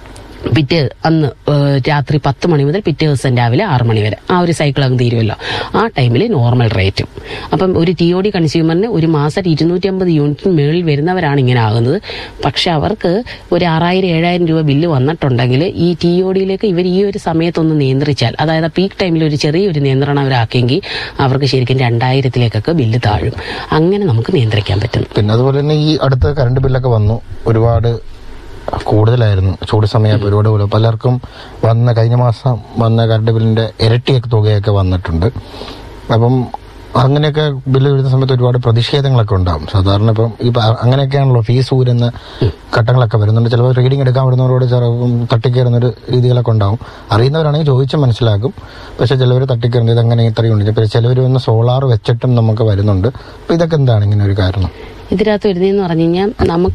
അന്ന് രാത്രി 10 മണി മുതൽ പിറ്റേ ദിവസം രാവിലെ 6 മണി വരെ ആ ഒരു സൈക്കിൾ അങ്ങ് തീരുമല്ലോ, ആ ടൈമിൽ നോർമൽ റേറ്റും. അപ്പം ഒരു TOD കൺസ്യൂമറിന് ഒരു മാസം 250 യൂണിറ്റിന് മേളിൽ വരുന്നവരാണ് ഇങ്ങനെ ആകുന്നത്. പക്ഷെ അവർക്ക് ഒരു 6000-7000 രൂപ ബില്ല് വന്നിട്ടുണ്ടെങ്കിൽ ഈ TODയിലേക്ക് ഇവർ ഈ ഒരു സമയത്തൊന്ന് നിയന്ത്രിച്ചാൽ, അതായത് പീക്ക് ടൈമിൽ ഒരു ചെറിയൊരു നിയന്ത്രണം അവരാക്കിയെങ്കിൽ അവർക്ക് ശരിക്കും 2000-ലേക്കൊക്കെ ബില്ല് താഴും. അങ്ങനെ നമുക്ക് നിയന്ത്രിക്കാൻ പറ്റും. പിന്നെ അതുപോലെ തന്നെ ഈ അടുത്ത കറണ്ട് ബില്ലൊക്കെ വന്നു, ഒരുപാട് കൂടുതലായിരുന്നു. ചൂട് സമയത്ത് ഒരുപാട് പലർക്കും കഴിഞ്ഞ മാസം വന്ന കറണ്ട് ബില്ലിന്റെ ഇരട്ടിയൊക്കെ തുകയൊക്കെ വന്നിട്ടുണ്ട്. അപ്പം അങ്ങനെയൊക്കെ ബില്ല് വരുന്ന സമയത്ത് ഒരുപാട് പ്രതിഷേധങ്ങളൊക്കെ ഉണ്ടാകും. സാധാരണ ഇപ്പം അങ്ങനെയൊക്കെയാണല്ലോ ഫീസ് ഊരുന്ന ഘട്ടങ്ങളൊക്കെ വരുന്നുണ്ട്. ചിലപ്പോൾ റീഡിംഗ് എടുക്കാൻ വരുന്നവരോട് തട്ടിക്കയറുന്നൊരു രീതികളൊക്കെ ഉണ്ടാകും. അറിയുന്നവരാണെങ്കിൽ ചോദിച്ച് മനസ്സിലാക്കും. പക്ഷെ ചിലവർ തട്ടിക്കയറുന്നത് ഇതങ്ങനെ ഇത്രയുണ്ട്. പിന്നെ ചിലവർ വന്ന് സോളാർ വെച്ചിട്ടും നമുക്ക് വരുന്നുണ്ട്. അപ്പം ഇതൊക്കെ എന്താണ് ഇങ്ങനെ ഒരു കാരണം? ഇതിനകത്ത് വരുന്നതെന്ന് പറഞ്ഞു കഴിഞ്ഞാൽ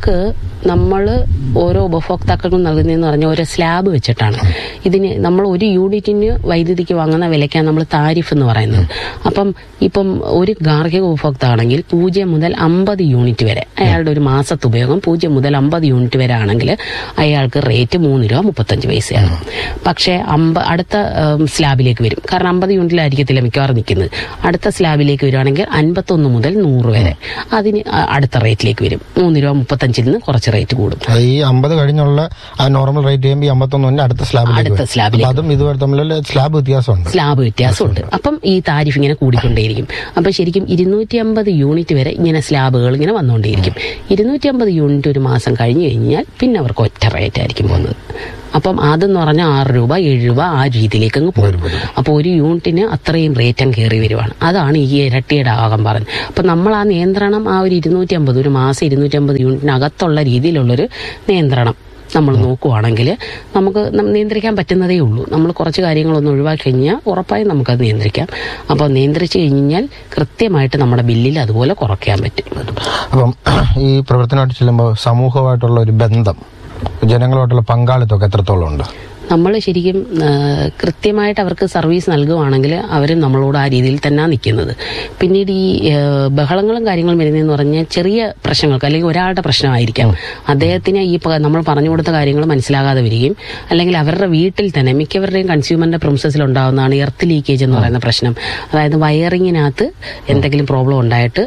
നമ്മൾ ഓരോ ഉപഭോക്താക്കൾക്കും നൽകുന്നതെന്ന് പറഞ്ഞാൽ ഓരോ സ്ലാബ് വെച്ചിട്ടാണ്. ഇതിന് നമ്മൾ ഒരു യൂണിറ്റിന് വൈദ്യുതിക്ക് വാങ്ങുന്ന വിലയ്ക്കാണ് നമ്മൾ താരിഫ് എന്ന് പറയുന്നത്. ഇപ്പം ഒരു ഗാർഹിക ഉപഭോക്താവാണെങ്കിൽ 0 മുതൽ 50 യൂണിറ്റ് വരെ അയാളുടെ ഒരു മാസത്തെ ഉപയോഗം 0 മുതൽ 50 യൂണിറ്റ് വരെ ആണെങ്കിൽ അയാൾക്ക് റേറ്റ് 3 രൂപ 35 പൈസയാണ്. പക്ഷേ അടുത്ത സ്ലാബിലേക്ക് വരും, കാരണം 50 യൂണിറ്റിലായിരിക്കത്തില്ല മിക്കവാറും നിൽക്കുന്നത്. അടുത്ത സ്ലാബിലേക്ക് വരുവാണെങ്കിൽ 51 മുതൽ 100 വരെ അതിന് അടുത്ത റേറ്റിലേക്ക് വരും. 3 രൂപ 35 നിന്ന് കുറച്ച് റേറ്റ് കൂടും. ഈ 50 കഴിഞ്ഞുള്ള നോർമൽ റേറ്റ് ചെയ്യുമ്പോൾ 51 അടുത്ത സ്ലാബിലേക്ക് അതും ഇതുവരെ തമ്മിൽ സ്ലാബ് വ്യത്യാസമുണ്ട്. അപ്പം ഈ താരിഫ് ഇങ്ങനെ കൂടിക്കൊണ്ടേയിരിക്കും. അപ്പം ശരിക്കും 250 യൂണിറ്റ് വരെ ഇങ്ങനെ സ്ലാബുകൾ ഇങ്ങനെ വന്നുകൊണ്ടേയിരിക്കും. 250 യൂണിറ്റ് ഒരു മാസം കഴിഞ്ഞു കഴിഞ്ഞാൽ പിന്നെ അവർക്ക് ഒറ്റ റേറ്റ് ആയിരിക്കും പോകുന്നത്. അപ്പം അതെന്ന് പറഞ്ഞാൽ 6 രൂപ 7 രൂപ ആ രീതിയിലേക്ക് അങ്ങ് പോകും. അപ്പോൾ ഒരു യൂണിറ്റിന് അത്രയും റേറ്റം കയറി വരുവാണ്. അതാണ് ഈ ഇരട്ടിയുടെ ആകം പറഞ്ഞത്. അപ്പം നമ്മൾ ആ നിയന്ത്രണം ആ ഒരു 250 ഒരു മാസം 250 യൂണിറ്റിനകത്തുള്ള രീതിയിലുള്ളൊരു നിയന്ത്രണം നമ്മൾ നോക്കുവാണെങ്കിൽ നമുക്ക് നിയന്ത്രിക്കാൻ പറ്റുന്നതേ ഉള്ളൂ. നമ്മൾ കുറച്ച് കാര്യങ്ങളൊന്നും ഒഴിവാക്കി കഴിഞ്ഞാൽ ഉറപ്പായും നമുക്കത് നിയന്ത്രിക്കാം. അപ്പോൾ നിയന്ത്രിച്ചു കഴിഞ്ഞാൽ കൃത്യമായിട്ട് നമ്മുടെ ബില്ലിൽ അതുപോലെ കുറയ്ക്കാൻ പറ്റും. അപ്പം ഈ പ്രവർത്തനമായിട്ട് ചെല്ലുമ്പോൾ സമൂഹമായിട്ടുള്ള ഒരു ബന്ധം, ജനങ്ങളുമായിട്ടുള്ള പങ്കാളിത്തമൊക്കെ എത്രത്തോളം ഉണ്ട്? നമ്മൾ ശരിക്കും കൃത്യമായിട്ട് അവർക്ക് സർവീസ് നൽകുവാണെങ്കിൽ അവർ നമ്മളോട് ആ രീതിയിൽ തന്നെയാണ് നിൽക്കുന്നത്. പിന്നീട് ഈ ബഹളങ്ങളും കാര്യങ്ങളും വരുന്നതെന്ന് പറഞ്ഞാൽ ചെറിയ പ്രശ്നങ്ങൾക്ക്, അല്ലെങ്കിൽ ഒരാളുടെ പ്രശ്നമായിരിക്കാം, അദ്ദേഹത്തിന് ഈ നമ്മൾ പറഞ്ഞു കൊടുത്ത കാര്യങ്ങൾ മനസ്സിലാകാതെ വരികയും, അല്ലെങ്കിൽ അവരുടെ വീട്ടിൽ തന്നെ മിക്കവരുടെയും കൺസ്യൂമറിന്റെ പ്രിമിസസിൽ ഉണ്ടാകുന്നതാണ് എർത്ത് ലീക്കേജ് എന്ന് പറയുന്ന പ്രശ്നം. അതായത് വയറിങ്ങിനകത്ത് എന്തെങ്കിലും പ്രോബ്ലം ഉണ്ടായിട്ട്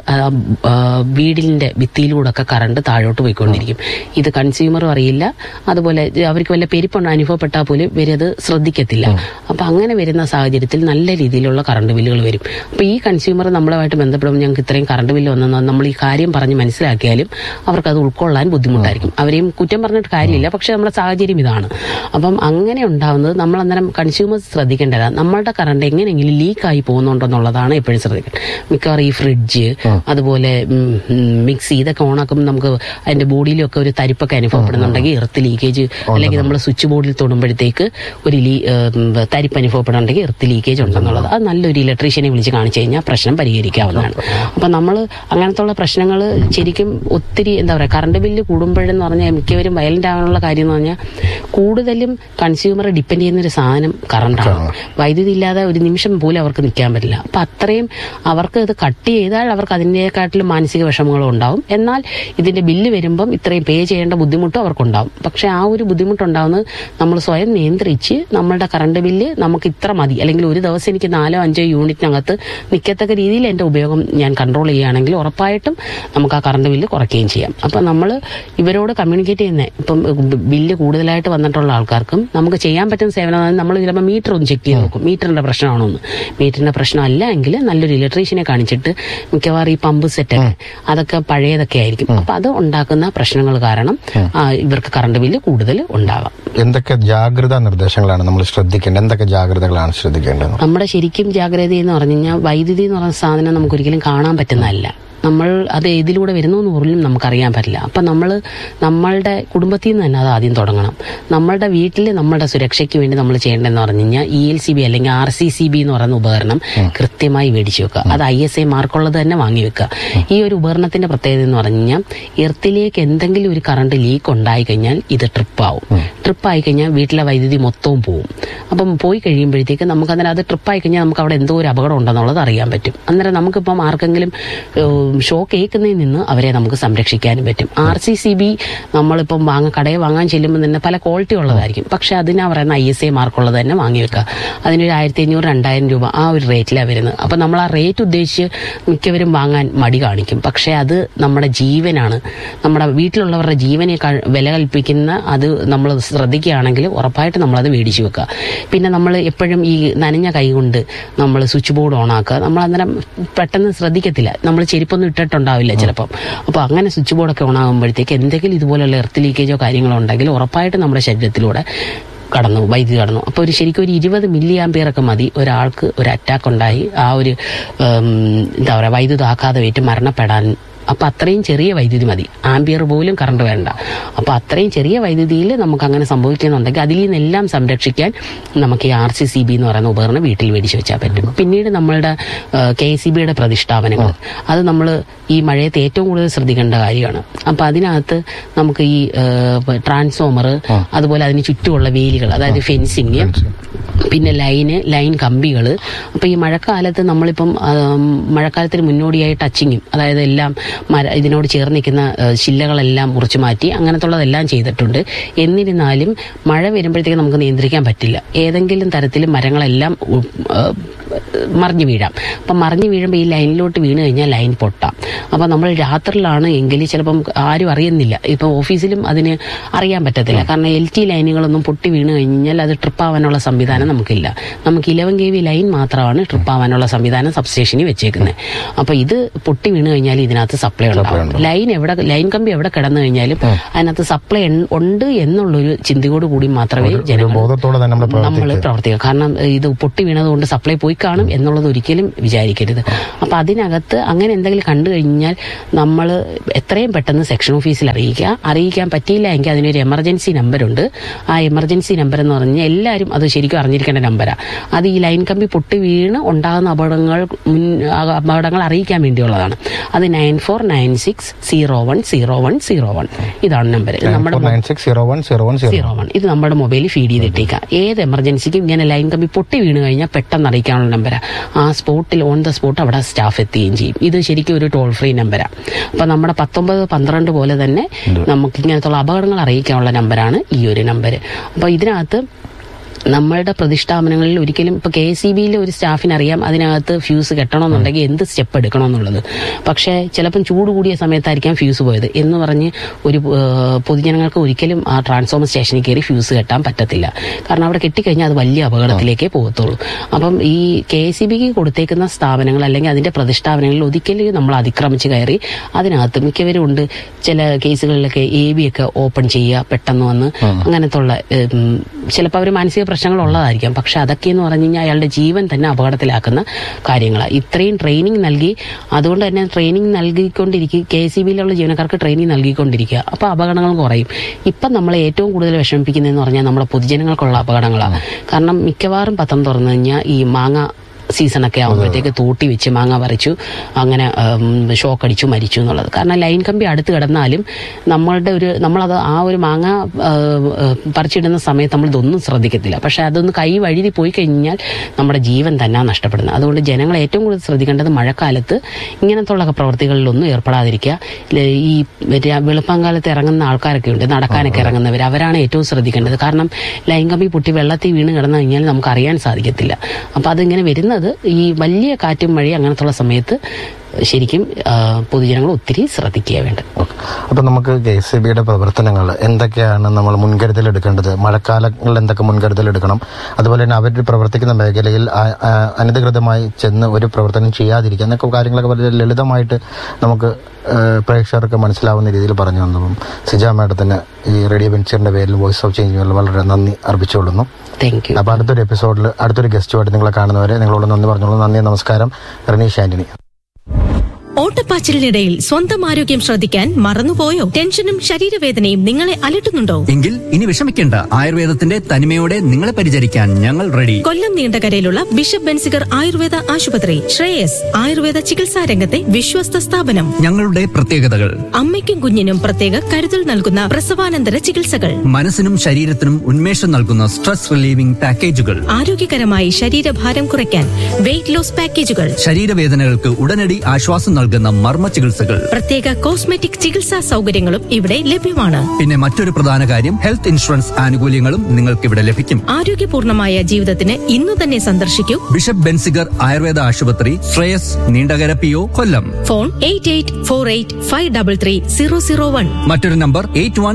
വീടിന്റെ ഭിത്തിയിലൂടെയൊക്കെ കറണ്ട് താഴോട്ട് പോയിക്കൊണ്ടിരിക്കും. ഇത് കൺസ്യൂമറും അറിയില്ല, അതുപോലെ അവർക്ക് വല്ല പെരുപ്പ് അനുഭവപ്പെട്ടാൽ പോലും ഇവരത് ശ്രദ്ധിക്കത്തില്ല. അപ്പൊ അങ്ങനെ വരുന്ന സാഹചര്യത്തിൽ നല്ല രീതിയിലുള്ള കറണ്ട് ബില്ലുകൾ വരും. അപ്പൊ ഈ കൺസ്യൂമർ നമ്മളുമായിട്ട് ബന്ധപ്പെടുമ്പോൾ ഞങ്ങൾക്ക് ഇത്രയും കറണ്ട് ബില്ല് വന്നെന്ന് നമ്മൾ ഈ കാര്യം പറഞ്ഞ് മനസ്സിലാക്കിയാലും അവർക്ക് അത് ഉൾക്കൊള്ളാൻ ബുദ്ധിമുട്ടായിരിക്കും. അവരെയും കുറ്റം പറഞ്ഞിട്ട് കാര്യമില്ല, പക്ഷെ നമ്മുടെ സാഹചര്യം ഇതാണ്. അപ്പം അങ്ങനെ ഉണ്ടാവുന്നത് നമ്മൾ അന്നേരം കൺസ്യൂമേഴ്സ് ശ്രദ്ധിക്കേണ്ടതാണ്. നമ്മളുടെ കറണ്ട് എങ്ങനെയെങ്കിലും ലീക്കായി പോകുന്നുണ്ടെന്നുള്ളതാണ് എപ്പോഴും ശ്രദ്ധിക്കേണ്ടത്. മിക്കവാറും ഈ ഫ്രിഡ്ജ്, അതുപോലെ മിക്സി, ഇതൊക്കെ ഓണാക്കുമ്പോൾ നമുക്ക് അതിന്റെ ബോഡിയിലൊക്കെ ഒരു തരിപ്പൊക്കെ അനുഭവപ്പെടുന്നുണ്ടെങ്കിൽ എർത്ത് ലീക്കേജ്, അല്ലെങ്കിൽ നമ്മൾ സ്വിച്ച് ബോർഡിൽ തൊടുമ്പോഴത്തേക്ക് ഒരു തരിപ്പ് അനുഭവപ്പെടുന്നുണ്ടെങ്കിൽ എർത്ത് ലീക്കേജ് ഉണ്ടെന്നുള്ളത് അത് നല്ലൊരു ഇലക്ട്രീഷ്യനെ വിളിച്ച് കാണിച്ചു കഴിഞ്ഞാൽ പ്രശ്നം പരിഹരിക്കാവുന്നതാണ്. അപ്പം നമ്മൾ അങ്ങനത്തുള്ള പ്രശ്നങ്ങൾ ശരിക്കും ഒത്തിരി കറണ്ട് ബില്ല് കൂടുമ്പോഴെന്ന് പറഞ്ഞാൽ മിക്കവരും വയലന്റ് ആവാനുള്ള കാര്യം എന്ന് പറഞ്ഞാൽ കൂടുതലും കൺസ്യൂമറെ ഡിപ്പെൻഡ് ചെയ്യുന്ന ഒരു സാധനം കറണ്ടാണ്. വൈദ്യുതി ഇല്ലാതെ ഒരു നിമിഷം പോലും അവർക്ക് നിൽക്കാൻ പറ്റില്ല. അപ്പം അത്രയും അവർക്ക് ഇത് കട്ട് ചെയ്താൽ അവർക്ക് അതിൻ്റെക്കാട്ടിലും മാനസിക വിഷമങ്ങളും ഉണ്ടാവും. എന്നാൽ ഇതിന്റെ ബില്ല് വരുമ്പം ഇത്രയും പേ ചെയ്യേണ്ട ബുദ്ധിമുട്ടും അവർക്കുണ്ടാവും. പക്ഷെ ആ ഒരു ബുദ്ധിമുട്ടുണ്ടാവുന്നത് നമ്മൾ സ്വയം നിയന്ത്രിച്ച് നമ്മളുടെ കറണ്ട് ബില്ല് നമുക്ക് ഇത്ര മതി, അല്ലെങ്കിൽ ഒരു ദിവസം എനിക്ക് 4-5 യൂണിറ്റിനകത്ത് നിൽക്കത്തക്ക രീതിയിൽ എൻ്റെ ഉപയോഗം ഞാൻ കൺട്രോൾ ചെയ്യുകയാണെങ്കിൽ ഉറപ്പായിട്ടും നമുക്ക് ആ കറണ്ട് ബില്ല് കുറയ്ക്കുകയും ചെയ്യാം. അപ്പം നമ്മൾ ഇവരോട് കമ്മ്യൂണിക്കേറ്റ് ചെയ്യുന്നത്, ഇപ്പം ബില്ല് കൂടുതലായിട്ട് വന്നിട്ടുള്ള ആൾക്കാർക്കും നമുക്ക് ചെയ്യാൻ പറ്റുന്ന സേവനം, നമ്മൾ ചിലപ്പോൾ മീറ്റർ ഒന്ന് ചെക്ക് ചെയ്ത് നോക്കും, മീറ്ററിന്റെ പ്രശ്നമാണോ എന്ന്. മീറ്ററിന്റെ പ്രശ്നമല്ല എങ്കിൽ നല്ലൊരു ഇലക്ട്രീഷ്യനെ കാണിച്ചിട്ട്, മിക്കവാറും ഈ പമ്പ് സെറ്റൊക്കെ അതൊക്കെ പഴയതൊക്കെ ആയിരിക്കും. അപ്പൊ അത് ഉണ്ടാക്കുന്ന പ്രശ്നങ്ങൾ കാരണം ഇവർക്ക് കറണ്ട് ബില്ല് കൂടുതൽ ഉണ്ടാകാം. എന്തൊക്കെ ജാഗ്രതാ നിർദ്ദേശങ്ങളാണ് നമ്മൾ ശ്രദ്ധിക്കേണ്ടത്? എന്തൊക്കെ ജാഗ്രതകളാണ് ശ്രദ്ധിക്കേണ്ടത്? നമ്മുടെ ശരിക്കും ജാഗ്രത എന്ന് പറഞ്ഞു കഴിഞ്ഞാൽ വൈദ്യുതി എന്ന് പറയുന്ന സാധനം നമുക്ക് ഒരിക്കലും കാണാൻ പറ്റുന്നതല്ല. നമ്മൾ അത് ഏതിലൂടെ വരുന്നു എന്ന് പോലും നമുക്കറിയാൻ പറ്റില്ല. അപ്പം നമ്മളുടെ കുടുംബത്തിൽ നിന്ന് തന്നെ അത് ആദ്യം തുടങ്ങണം. നമ്മളുടെ വീട്ടിൽ നമ്മളുടെ സുരക്ഷയ്ക്ക് വേണ്ടി നമ്മൾ ചെയ്യേണ്ടതെന്ന് പറഞ്ഞു കഴിഞ്ഞാൽ ELCB അല്ലെങ്കിൽ RCCB എന്ന് പറയുന്ന ഉപകരണം കൃത്യമായി മേടിച്ചു വെക്കുക. അത് ISI മാർക്കുള്ളത് തന്നെ വാങ്ങി വെക്കുക. ഈ ഒരു ഉപകരണത്തിന്റെ പ്രത്യേകത എന്ന് പറഞ്ഞു കഴിഞ്ഞാൽ എർത്തിലേക്ക് എന്തെങ്കിലും ഒരു കറണ്ട് ലീക്ക് ഉണ്ടായി കഴിഞ്ഞാൽ ഇത് ട്രിപ്പാവും. ട്രിപ്പായി കഴിഞ്ഞാൽ വീട്ടിലെ വൈദ്യുതി മൊത്തവും പോവും. അപ്പം പോയി കഴിയുമ്പോഴത്തേക്ക് നമുക്ക് അത് ട്രിപ്പായി കഴിഞ്ഞാൽ നമുക്ക് അവിടെ എന്തോ ഒരു അപകടം ഉണ്ടെന്നുള്ളത് അറിയാൻ പറ്റും. അന്നേരം നമുക്കിപ്പം ആർക്കെങ്കിലും ഷോക്ക് ഏൽക്കുന്നതിൽ നിന്ന് അവരെ നമുക്ക് സംരക്ഷിക്കാനും പറ്റും. RCCB നമ്മളിപ്പം കടയിൽ വാങ്ങാൻ ചെല്ലുമ്പോൾ തന്നെ പല ക്വാളിറ്റി ഉള്ളതായിരിക്കും. പക്ഷെ അതിനാ പറയുന്ന ISI മാർക്കുള്ളത് തന്നെ വാങ്ങി വെക്കുക. അതിനൊരു 1500-2000 രൂപ ആ ഒരു റേറ്റിലാണ് വരുന്നത്. അപ്പം നമ്മൾ ആ റേറ്റ് ഉദ്ദേശിച്ച് മിക്കവരും വാങ്ങാൻ മടി കാണിക്കും. പക്ഷെ അത് നമ്മുടെ ജീവനാണ്, നമ്മുടെ വീട്ടിലുള്ളവരുടെ ജീവനേക്കാൾ വില കൽപ്പിക്കുന്ന. അത് നമ്മൾ ശ്രദ്ധിക്കുകയാണെങ്കിൽ ഉറപ്പായിട്ട് നമ്മളത് മേടിച്ചു വെക്കുക. പിന്നെ നമ്മൾ എപ്പോഴും ഈ നനഞ്ഞ കൈ കൊണ്ട് നമ്മൾ സ്വിച്ച് ബോർഡ് ഓണാക്കുക. നമ്മൾ അന്നേരം പെട്ടെന്ന് ശ്രദ്ധിക്കത്തില്ല, നമ്മൾ ചെരുപ്പൊന്നും ഇട്ടിട്ടുണ്ടാവില്ല ചിലപ്പം. അപ്പോൾ അങ്ങനെ സ്വിച്ച് ബോർഡൊക്കെ ഓണാകുമ്പോഴത്തേക്ക് എന്തെങ്കിലും ഇതുപോലുള്ള എർത്ത് ലീക്കേജോ കാര്യങ്ങളോ ഉണ്ടെങ്കിൽ ഉറപ്പായിട്ട് നമ്മുടെ ശരീരത്തിലൂടെ വൈദ്യുതി കടന്നു. അപ്പോൾ ശരിക്കും ഒരു 20 മില്ലി ആംപിയറൊക്കെ മതി ഒരാൾക്ക് ഒരു അറ്റാക്ക് ഉണ്ടായി ആ ഒരു എന്താ പറയുക വൈദ്യുതാഘാതം ഏറ്റ് മരണപ്പെടാൻ. അപ്പം അത്രയും ചെറിയ വൈദ്യുതി മതി, ആംപിയർ പോലും കറണ്ട് വേണ്ട. അപ്പം അത്രയും ചെറിയ വൈദ്യുതിയിൽ നമുക്ക് അങ്ങനെ സംഭവിക്കുന്നുണ്ടെങ്കിൽ അതിൽ നിന്നെല്ലാം സംരക്ഷിക്കാൻ നമുക്ക് ഈ RCCB എന്ന് പറയുന്ന ഉപകരണം വീട്ടിൽ മേടിച്ച് വെച്ചാൽ പറ്റും. പിന്നീട് നമ്മളുടെ KCBയുടെ പ്രതിഷ്ഠാപനങ്ങൾ, അത് നമ്മൾ ഈ മഴയത്ത് ഏറ്റവും കൂടുതൽ ശ്രദ്ധിക്കേണ്ട കാര്യമാണ്. അപ്പം അതിനകത്ത് നമുക്ക് ഈ ട്രാൻസ്ഫോമർ, അതുപോലെ അതിന് ചുറ്റുമുള്ള വേലികൾ, അതായത് ഫെൻസിങ്, പിന്നെ ലൈൻ കമ്പികൾ. അപ്പം ഈ മഴക്കാലത്ത് നമ്മളിപ്പം മഴക്കാലത്തിന് മുന്നോടിയായി ടച്ചിങ്ങും, അതായത് എല്ലാം ഇതിനോട് ചേർന്ന് നിൽക്കുന്ന ശില്ലകളെല്ലാം മുറിച്ചു മാറ്റി അങ്ങനത്തുള്ളതെല്ലാം ചെയ്തിട്ടുണ്ട്. എന്നിരുന്നാലും മഴ വരുമ്പോഴത്തേക്ക് നമുക്ക് നിയന്ത്രിക്കാൻ പറ്റില്ല. ഏതെങ്കിലും തരത്തിൽ മരങ്ങളെല്ലാം മറിഞ്ഞു വീഴാം. അപ്പം മറിഞ്ഞു വീഴുമ്പോൾ ഈ ലൈനിലോട്ട് വീണ് കഴിഞ്ഞാൽ ലൈൻ പൊട്ടാം. അപ്പം നമ്മൾ രാത്രിയിലാണ് എങ്കിൽ ചിലപ്പം ആരും അറിയുന്നില്ല. ഇപ്പം ഓഫീസിലും അതിന് അറിയാൻ പറ്റത്തില്ല. കാരണം LT ലൈനുകളൊന്നും പൊട്ടി വീണ് കഴിഞ്ഞാൽ അത് ട്രിപ്പാവാനുള്ള സംവിധാനം നമുക്കില്ല. നമുക്ക് 11 kV ലൈൻ മാത്രമാണ് ട്രിപ്പാവാനുള്ള സംവിധാനം സബ്സ്റ്റേഷനിൽ വെച്ചേക്കുന്നത്. അപ്പം ഇത് പൊട്ടി വീണ് കഴിഞ്ഞാൽ ഇതിനകത്ത് സപ്ലൈ ഉണ്ടാവും. ലൈൻ കമ്പി എവിടെ കിടന്നു കഴിഞ്ഞാലും അതിനകത്ത് സപ്ലൈ ഉണ്ട് എന്നുള്ളൊരു ചിന്തയോട് കൂടി മാത്രമേ ജനങ്ങൾ നമ്മൾ പ്രവർത്തിക്കുക. കാരണം ഇത് പൊട്ടി വീണതുകൊണ്ട് സപ്ലൈ പോയി കാണും എന്നുള്ളത് ഒരിക്കലും വിചാരിക്കരുത്. അപ്പൊ അതിനകത്ത് അങ്ങനെ എന്തെങ്കിലും കണ്ടു കഴിഞ്ഞാൽ നമ്മൾ എത്രയും പെട്ടെന്ന് സെക്ഷൻ ഓഫീസിൽ അറിയിക്കാൻ പറ്റിയില്ല എങ്കിൽ അതിനൊരു എമർജൻസി നമ്പറുണ്ട്. ആ എമർജൻസി നമ്പർ എന്ന് പറഞ്ഞാൽ എല്ലാവരും അത് ശരിക്കും അറിഞ്ഞിരിക്കേണ്ട നമ്പരാണ്. അത് ഈ ലൈൻ കമ്പി പൊട്ടി വീണ് ഉണ്ടാകുന്ന അപകടങ്ങൾ അറിയിക്കാൻ വേണ്ടിയുള്ളതാണ്. അത് 9496010101 ഇതാണ് നമ്പർ. ഇത് നമ്മുടെ മൊബൈലിൽ ഫീഡ് ചെയ്തിട്ടേക്കാം. ഏത് എമർജൻസിക്കും ഇങ്ങനെ ലൈൻ കമ്പി പൊട്ടി വീണ് കഴിഞ്ഞാൽ പെട്ടെന്ന് അറിയിക്കാനുള്ള നമ്പരാണ്. ആ സ്പോട്ടിൽ ഓൺ ദ സ്പോട്ട് അവിടെ സ്റ്റാഫ് എത്തുകയും ചെയ്യും. ഇത് ശരിക്കും ഒരു ടോൾ ഫ്രീ നമ്പരാണ്. അപ്പൊ നമ്മുടെ 1912 പോലെ തന്നെ നമുക്ക് ഇങ്ങനത്തുള്ള അപകടങ്ങൾ അറിയിക്കാനുള്ള നമ്പറാണ് ഈ ഒരു നമ്പർ. അപ്പൊ ഇതിനകത്ത് നമ്മളുടെ പ്രതിഷ്ഠാപനങ്ങളിൽ ഒരിക്കലും ഇപ്പൊ KCBയിലെ ഒരു സ്റ്റാഫിനറിയാം അതിനകത്ത് ഫ്യൂസ് കെട്ടണമെന്നുണ്ടെങ്കിൽ എന്ത് സ്റ്റെപ്പ് എടുക്കണമെന്നുള്ളത്. പക്ഷേ ചിലപ്പം ചൂട് കൂടിയ സമയത്തായിരിക്കാം ഫ്യൂസ് പോയത് എന്ന് പറഞ്ഞ് ഒരു പൊതുജനങ്ങൾക്ക് ഒരിക്കലും ആ ട്രാൻസ്ഫോമർ സ്റ്റേഷനിൽ കയറി ഫ്യൂസ് കെട്ടാൻ പറ്റത്തില്ല. കാരണം അവിടെ കെട്ടിക്കഴിഞ്ഞാൽ അത് വലിയ അപകടത്തിലേക്കേ പോകത്തുള്ളൂ. അപ്പം ഈ KCBക്ക് കൊടുത്തേക്കുന്ന സ്ഥാപനങ്ങൾ അല്ലെങ്കിൽ അതിന്റെ പ്രതിഷ്ഠാപനങ്ങളിൽ ഒരിക്കലും നമ്മൾ അതിക്രമിച്ച് കയറി അതിനകത്ത് മിക്കവരും ഉണ്ട്. ചില കേസുകളിലൊക്കെ AB ഒക്കെ ഓപ്പൺ ചെയ്യുക പെട്ടെന്ന് വന്ന് അങ്ങനത്തുള്ള ചിലപ്പോൾ അവർ മാനസിക പ്രശ്നങ്ങൾ ഉള്ളതായിരിക്കാം. പക്ഷെ അതൊക്കെ എന്ന് പറഞ്ഞു കഴിഞ്ഞാൽ അയാളുടെ ജീവൻ തന്നെ അപകടത്തിലാക്കുന്ന കാര്യങ്ങളാണ്. ഇത്രയും ട്രെയിനിങ് നൽകി, അതുകൊണ്ട് തന്നെ ട്രെയിനിങ് നൽകിക്കൊണ്ടിരിക്കുക, KCBയിലുള്ള ജീവനക്കാർക്ക് ട്രെയിനിങ് നൽകിക്കൊണ്ടിരിക്കുക. അപ്പോൾ അപകടങ്ങൾ കുറയും. ഇപ്പം നമ്മളെ ഏറ്റവും കൂടുതൽ വിഷമിപ്പിക്കുന്നതെന്ന് പറഞ്ഞാൽ നമ്മുടെ പൊതുജനങ്ങൾക്കുള്ള അപകടങ്ങളാണ്. കാരണം മിക്കവാറും പത്രം തുറന്നു കഴിഞ്ഞാൽ ഈ മാങ്ങ സീസണൊക്കെ ആകുമ്പോഴത്തേക്ക് തൂട്ടി വെച്ച് മാങ്ങ പറിച്ചു, അങ്ങനെ ഷോക്ക് അടിച്ചു മരിച്ചു എന്നുള്ളത്. കാരണം ലൈൻ കമ്പി അടുത്ത് കിടന്നാലും നമ്മളത് ആ ഒരു മാങ്ങ പറിച്ചിടുന്ന സമയത്ത് നമ്മൾ ഇതൊന്നും ശ്രദ്ധിക്കത്തില്ല. പക്ഷെ അതൊന്ന് കൈ വഴുതി പോയി കഴിഞ്ഞാൽ നമ്മുടെ ജീവൻ തന്നെ നഷ്ടപ്പെടുന്നത്. അതുകൊണ്ട് ജനങ്ങൾ ഏറ്റവും കൂടുതൽ ശ്രദ്ധിക്കേണ്ടത് മഴക്കാലത്ത് ഇങ്ങനത്തുള്ള പ്രവൃത്തികളിലൊന്നും ഏർപ്പെടാതിരിക്കുക. ഈ വെളുപ്പാങ്കാലത്ത് ഇറങ്ങുന്ന ആൾക്കാരൊക്കെ ഉണ്ട്, നടക്കാനൊക്കെ ഇറങ്ങുന്നവർ, അവരാണ് ഏറ്റവും ശ്രദ്ധിക്കേണ്ടത്. കാരണം ലൈൻ കമ്പി പൊട്ടി വെള്ളത്തിൽ വീണ് കിടന്നു കഴിഞ്ഞാൽ നമുക്ക് അറിയാൻ സാധിക്കത്തില്ല. അപ്പം അതിങ്ങനെ വരുന്നത് ഈ വലിയ കാറ്റും മഴയും അങ്ങനത്തുള്ള സമയത്ത് ശരിക്കും പൊതുജനങ്ങൾ ഒത്തിരി ശ്രദ്ധിക്കുക വേണ്ടത്. അപ്പം നമുക്ക് KCBയുടെ പ്രവർത്തനങ്ങൾ എന്തൊക്കെയാണ് നമ്മൾ മുൻകരുതൽ എടുക്കേണ്ടത്, മഴക്കാലങ്ങളിൽ എന്തൊക്കെ മുൻകരുതൽ എടുക്കണം, അതുപോലെ തന്നെ അവർ പ്രവർത്തിക്കുന്ന മേഖലയിൽ അനധികൃതമായി ചെന്ന് ഒരു പ്രവർത്തനം ചെയ്യാതിരിക്കുക എന്നൊക്കെ കാര്യങ്ങളൊക്കെ വളരെ ലളിതമായിട്ട് നമുക്ക് പ്രേക്ഷകർക്ക് മനസ്സിലാവുന്ന രീതിയിൽ പറഞ്ഞു തന്നതും സിജ മാഡത്തിന് ഈ റേഡിയോ വെഞ്ചറിന്റെ പേരിൽ വോയിസ് ഓഫ് ചേഞ്ച് വളരെ നന്ദി അർപ്പിച്ചുകൊള്ളുന്നു. അപ്പോൾ അടുത്തൊരു എപ്പിസോഡിൽ അടുത്തൊരു ഗസ്റ്റുമായിട്ട് നിങ്ങളെ കാണുന്നവരെ നിങ്ങളോട് നന്ദി പറഞ്ഞോളൂ. നന്ദി, നമസ്കാരം. റനീഷ് ആന്റണി. ഓട്ടപ്പാച്ചിലിനിടയിൽ സ്വന്തം ആരോഗ്യം ശ്രദ്ധിക്കാൻ മറന്നുപോയോ? ടെൻഷനും ശരീരവേദനയും നിങ്ങളെ അലട്ടുന്നുണ്ടോ? എങ്കിൽ ഇനി വിഷമിക്കേണ്ട. ആയുർവേദത്തിന്റെ തനിമയോടെ നിങ്ങളെ പരിചരിക്കാൻ ഞങ്ങൾ റെഡി. കൊല്ലം നീണ്ടകരയിലുള്ള ബിഷപ്പ് ബെൻസിഗർ ആയുർവേദ ആശുപത്രി, ശ്രേയസ് ആയുർവേദ ചികിത്സാ രംഗത്തെ വിശ്വസ്ത സ്ഥാപനം. ഞങ്ങളുടെ പ്രത്യേകതകൾ: അമ്മയ്ക്കും കുഞ്ഞിനും പ്രത്യേക കരുതൽ നൽകുന്ന പ്രസവാനന്തര ചികിത്സകൾ, മനസ്സിനും ശരീരത്തിനും ഉന്മേഷം നൽകുന്ന സ്ട്രെസ് റിലീവിംഗ് പാക്കേജുകൾ, ആരോഗ്യകരമായി ശരീരഭാരം കുറയ്ക്കാൻ വെയിറ്റ് ലോസ് പാക്കേജുകൾ, ശരീരവേദനകൾക്ക് ഉടനടി ആശ്വാസം നൽകുന്ന മർമ്മ ചികിത്സകൾ, പ്രത്യേക കോസ്മെറ്റിക് ചികിത്സാ സൗകര്യങ്ങളും ഇവിടെ ലഭ്യമാണ്. പിന്നെ മറ്റൊരു പ്രധാന കാര്യം, ഹെൽത്ത് ഇൻഷുറൻസ് ആനുകൂല്യങ്ങളും നിങ്ങൾക്ക് ഇവിടെ ലഭിക്കും. ആരോഗ്യപൂർണമായ ജീവിതത്തിന് ഇന്നു തന്നെ സന്ദർശിക്കൂ ബിഷപ്പ് ബെൻസിഗർ ആയുർവേദ ആശുപത്രി, ശ്രേയസ്, നീണ്ടകര PO, കൊല്ലം. ഫോൺ 8848533001. മറ്റൊരു നമ്പർ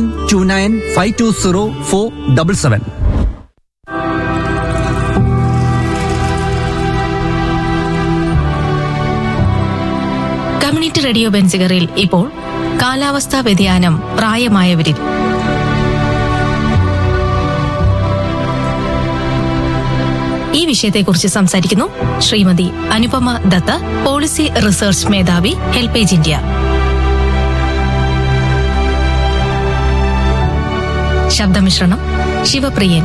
8129520477. കമ്മ്യൂണിറ്റി റേഡിയോ ബെൻസിഗറിൽ ഇപ്പോൾ കാലാവസ്ഥാ വ്യതിയാനം പ്രായമായവരിൽ. ഈ വിഷയത്തെക്കുറിച്ച് സംസാരിക്കുന്നു ശ്രീമതി അനുപമ ദത്ത, പോളിസി റിസർച്ച് മേധാവി, ഹെൽപ്പേജ് ഇന്ത്യ. ശബ്ദമിശ്രണം ശിവപ്രിയൻ.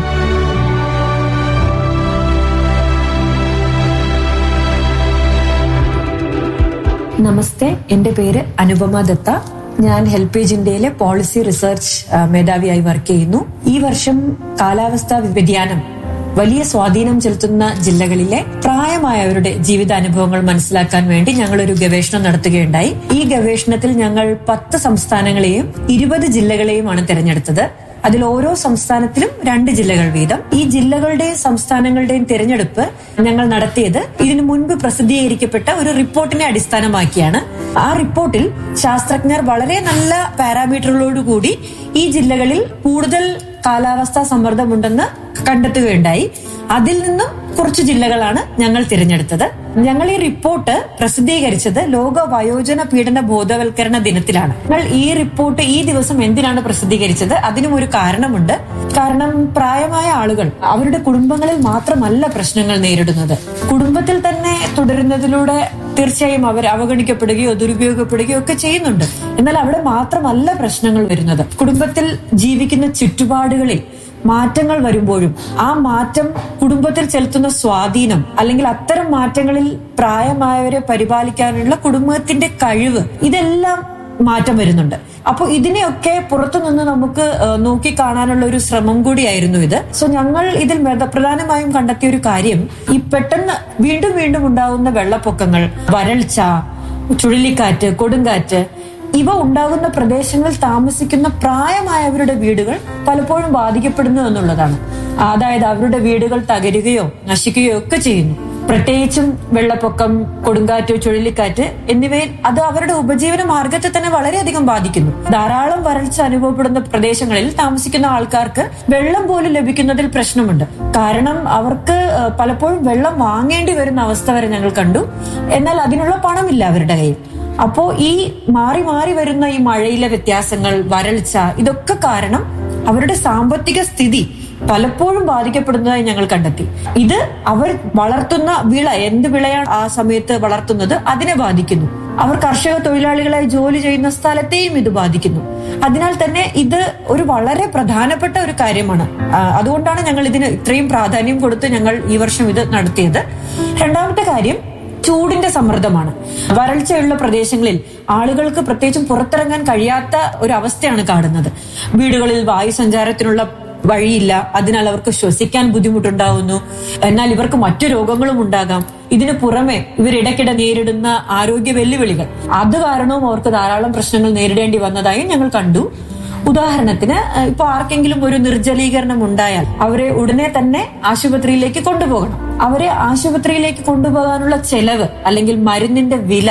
നമസ്തേ, എന്റെ പേര് അനുപമ ദത്ത. ഞാൻ ഹെൽപ്പേജ് ഇന്ത്യയിലെ പോളിസി റിസർച്ച് മേധാവിയായി വർക്ക് ചെയ്യുന്നു. ഈ വർഷം കാലാവസ്ഥാ വ്യതിയാനം വലിയ സ്വാധീനം ചെലുത്തുന്ന ജില്ലകളിലെ പ്രായമായവരുടെ ജീവിതാനുഭവങ്ങൾ മനസ്സിലാക്കാൻ വേണ്ടി ഞങ്ങൾ ഒരു ഗവേഷണം നടത്തുകയുണ്ടായി. ഈ ഗവേഷണത്തിൽ ഞങ്ങൾ 10 സംസ്ഥാനങ്ങളെയും 20 ജില്ലകളെയുമാണ് തിരഞ്ഞെടുത്തത്. അതിൽ ഓരോ സംസ്ഥാനത്തിലും 2 ജില്ലകൾ വീതം. ഈ ജില്ലകളുടെയും സംസ്ഥാനങ്ങളുടെയും തിരഞ്ഞെടുപ്പ് ഞങ്ങൾ നടത്തിയത് ഇതിനു മുൻപ് പ്രസിദ്ധീകരിക്കപ്പെട്ട ഒരു റിപ്പോർട്ടിനെ അടിസ്ഥാനമാക്കിയാണ്. ആ റിപ്പോർട്ടിൽ ശാസ്ത്രജ്ഞർ വളരെ നല്ല പാരാമീറ്ററുകളോടുകൂടി ഈ ജില്ലകളിൽ കൂടുതൽ കാലാവസ്ഥാ സമ്മർദ്ദമുണ്ടെന്ന് കണ്ടെത്തുകയുണ്ടായി. അതിൽ നിന്നും കുറച്ച് ജില്ലകളാണ് ഞങ്ങൾ തിരഞ്ഞെടുത്തത്. ഞങ്ങൾ ഈ റിപ്പോർട്ട് പ്രസിദ്ധീകരിച്ചത് ലോക വയോജന പീഡന ബോധവൽക്കരണ ദിനത്തിലാണ്. ഞങ്ങൾ ഈ റിപ്പോർട്ട് ഈ ദിവസം എന്തിനാണ് പ്രസിദ്ധീകരിച്ചത്? അതിനും ഒരു കാരണമുണ്ട്. കാരണം പ്രായമായ ആളുകൾ അവരുടെ കുടുംബങ്ങളിൽ മാത്രമല്ല പ്രശ്നങ്ങൾ നേരിടുന്നത്. കുടുംബത്തിൽ തന്നെ തുടരുന്നതിലൂടെ തീർച്ചയായും അവർ അവഗണിക്കപ്പെടുകയോ ദുരുപയോഗപ്പെടുകയോ ഒക്കെ ചെയ്യുന്നുണ്ട്. എന്നാൽ അവിടെ മാത്രമല്ല പ്രശ്നങ്ങൾ വരുന്നത്. കുടുംബത്തിൽ ജീവിക്കുന്ന ചുറ്റുപാടുകളിൽ മാറ്റങ്ങൾ വരുമ്പോഴും ആ മാറ്റം കുടുംബത്തിൽ ചെലുത്തുന്ന സ്വാധീനം, അല്ലെങ്കിൽ അത്തരം മാറ്റങ്ങളിൽ പ്രായമായവരെ പരിപാലിക്കാനുള്ള കുടുംബത്തിന്റെ കഴിവ്, ഇതെല്ലാം മാറ്റം വരുന്നുണ്ട്. അപ്പോൾ ഇതിനെയൊക്കെ പുറത്തുനിന്ന് നമുക്ക് നോക്കിക്കാണാനുള്ള ഒരു ശ്രമം കൂടിയായിരുന്നു ഇത്. സോ ഞങ്ങൾ ഇതിൽ പ്രധാനമായും കണ്ടെത്തിയ ഒരു കാര്യം, ഈ പെട്ടെന്ന് വീണ്ടും വീണ്ടും ഉണ്ടാകുന്ന വെള്ളപ്പൊക്കങ്ങൾ, വരൾച്ച, ചുഴലിക്കാറ്റ്, കൊടുങ്കാറ്റ്, ഇവ ഉണ്ടാകുന്ന പ്രദേശങ്ങളിൽ താമസിക്കുന്ന പ്രായമായവരുടെ വീടുകൾ പലപ്പോഴും ബാധിക്കപ്പെടുന്നു എന്നുള്ളതാണ്. അതായത് അവരുടെ വീടുകൾ തകരുകയോ നശിക്കുകയോ ഒക്കെ ചെയ്യുന്നു. പ്രത്യേകിച്ചും വെള്ളപ്പൊക്കം, കൊടുങ്കാറ്റ്, ചുഴലിക്കാറ്റ് എന്നിവയിൽ അത് അവരുടെ ഉപജീവന മാർഗത്തെ തന്നെ വളരെയധികം ബാധിക്കുന്നു. ധാരാളം വരൾച്ച അനുഭവപ്പെടുന്ന പ്രദേശങ്ങളിൽ താമസിക്കുന്ന ആൾക്കാർക്ക് വെള്ളം പോലും ലഭിക്കുന്നതിൽ പ്രശ്നമുണ്ട്. കാരണം അവർക്ക് പലപ്പോഴും വെള്ളം വാങ്ങേണ്ടി വരുന്ന അവസ്ഥ വരെ ഞങ്ങൾ കണ്ടു. എന്നാൽ അതിനുള്ള പണമില്ല അവരുടെ കയ്യിൽ. അപ്പോ ഈ മാറി മാറി വരുന്ന ഈ മഴയിലെ വ്യത്യാസങ്ങൾ, വരൾച്ച, ഇതൊക്കെ കാരണം അവരുടെ സാമ്പത്തിക സ്ഥിതി പലപ്പോഴും ബാധിക്കപ്പെടുന്നതായി ഞങ്ങൾ കണ്ടെത്തി. ഇത് അവർ വളർത്തുന്ന വിള, എന്ത് വിളയാണ് ആ സമയത്ത് വളർത്തുന്നത്, അതിനെ ബാധിക്കുന്നു. അവർ കർഷക തൊഴിലാളികളായി ജോലി ചെയ്യുന്ന സ്ഥലത്തെയും ഇത് ബാധിക്കുന്നു. അതിനാൽ തന്നെ ഇത് ഒരു വളരെ പ്രധാനപ്പെട്ട ഒരു കാര്യമാണ്. അതുകൊണ്ടാണ് ഞങ്ങൾ ഇതിന് ഇത്രയും പ്രാധാന്യം കൊടുത്ത് ഞങ്ങൾ ഈ വർഷം ഇത് നടത്തിയത്. രണ്ടാമത്തെ കാര്യം ചൂടിന്റെ സമ്മർദ്ദമാണ്. വരൾച്ചയുള്ള പ്രദേശങ്ങളിൽ ആളുകൾക്ക് പ്രത്യേകിച്ചും പുറത്തിറങ്ങാൻ കഴിയാത്ത ഒരു അവസ്ഥയാണ് കാണുന്നത്. വീടുകളിൽ വായുസഞ്ചാരത്തിനുള്ള വഴിയില്ല, അതിനാൽ അവർക്ക് ശ്വസിക്കാൻ ബുദ്ധിമുട്ടുണ്ടാവുന്നു. എന്നാൽ ഇവർക്ക് മറ്റു രോഗങ്ങളും ഉണ്ടാകാം. ഇതിനു പുറമെ ഇവരിടയ്ക്കിടെ നേരിടുന്ന ആരോഗ്യ വെല്ലുവിളികൾ, അത് കാരണവും അവർക്ക് ധാരാളം പ്രശ്നങ്ങൾ നേരിടേണ്ടി വന്നതായും ഞങ്ങൾ കണ്ടു. ഉദാഹരണത്തിന്, ഇപ്പൊ ആർക്കെങ്കിലും ഒരു നിർജ്ജലീകരണം ഉണ്ടായാൽ അവരെ ഉടനെ തന്നെ ആശുപത്രിയിലേക്ക് കൊണ്ടുപോകണം. അവരെ ആശുപത്രിയിലേക്ക് കൊണ്ടുപോകാനുള്ള ചെലവ് അല്ലെങ്കിൽ മരുന്നിന്റെ വില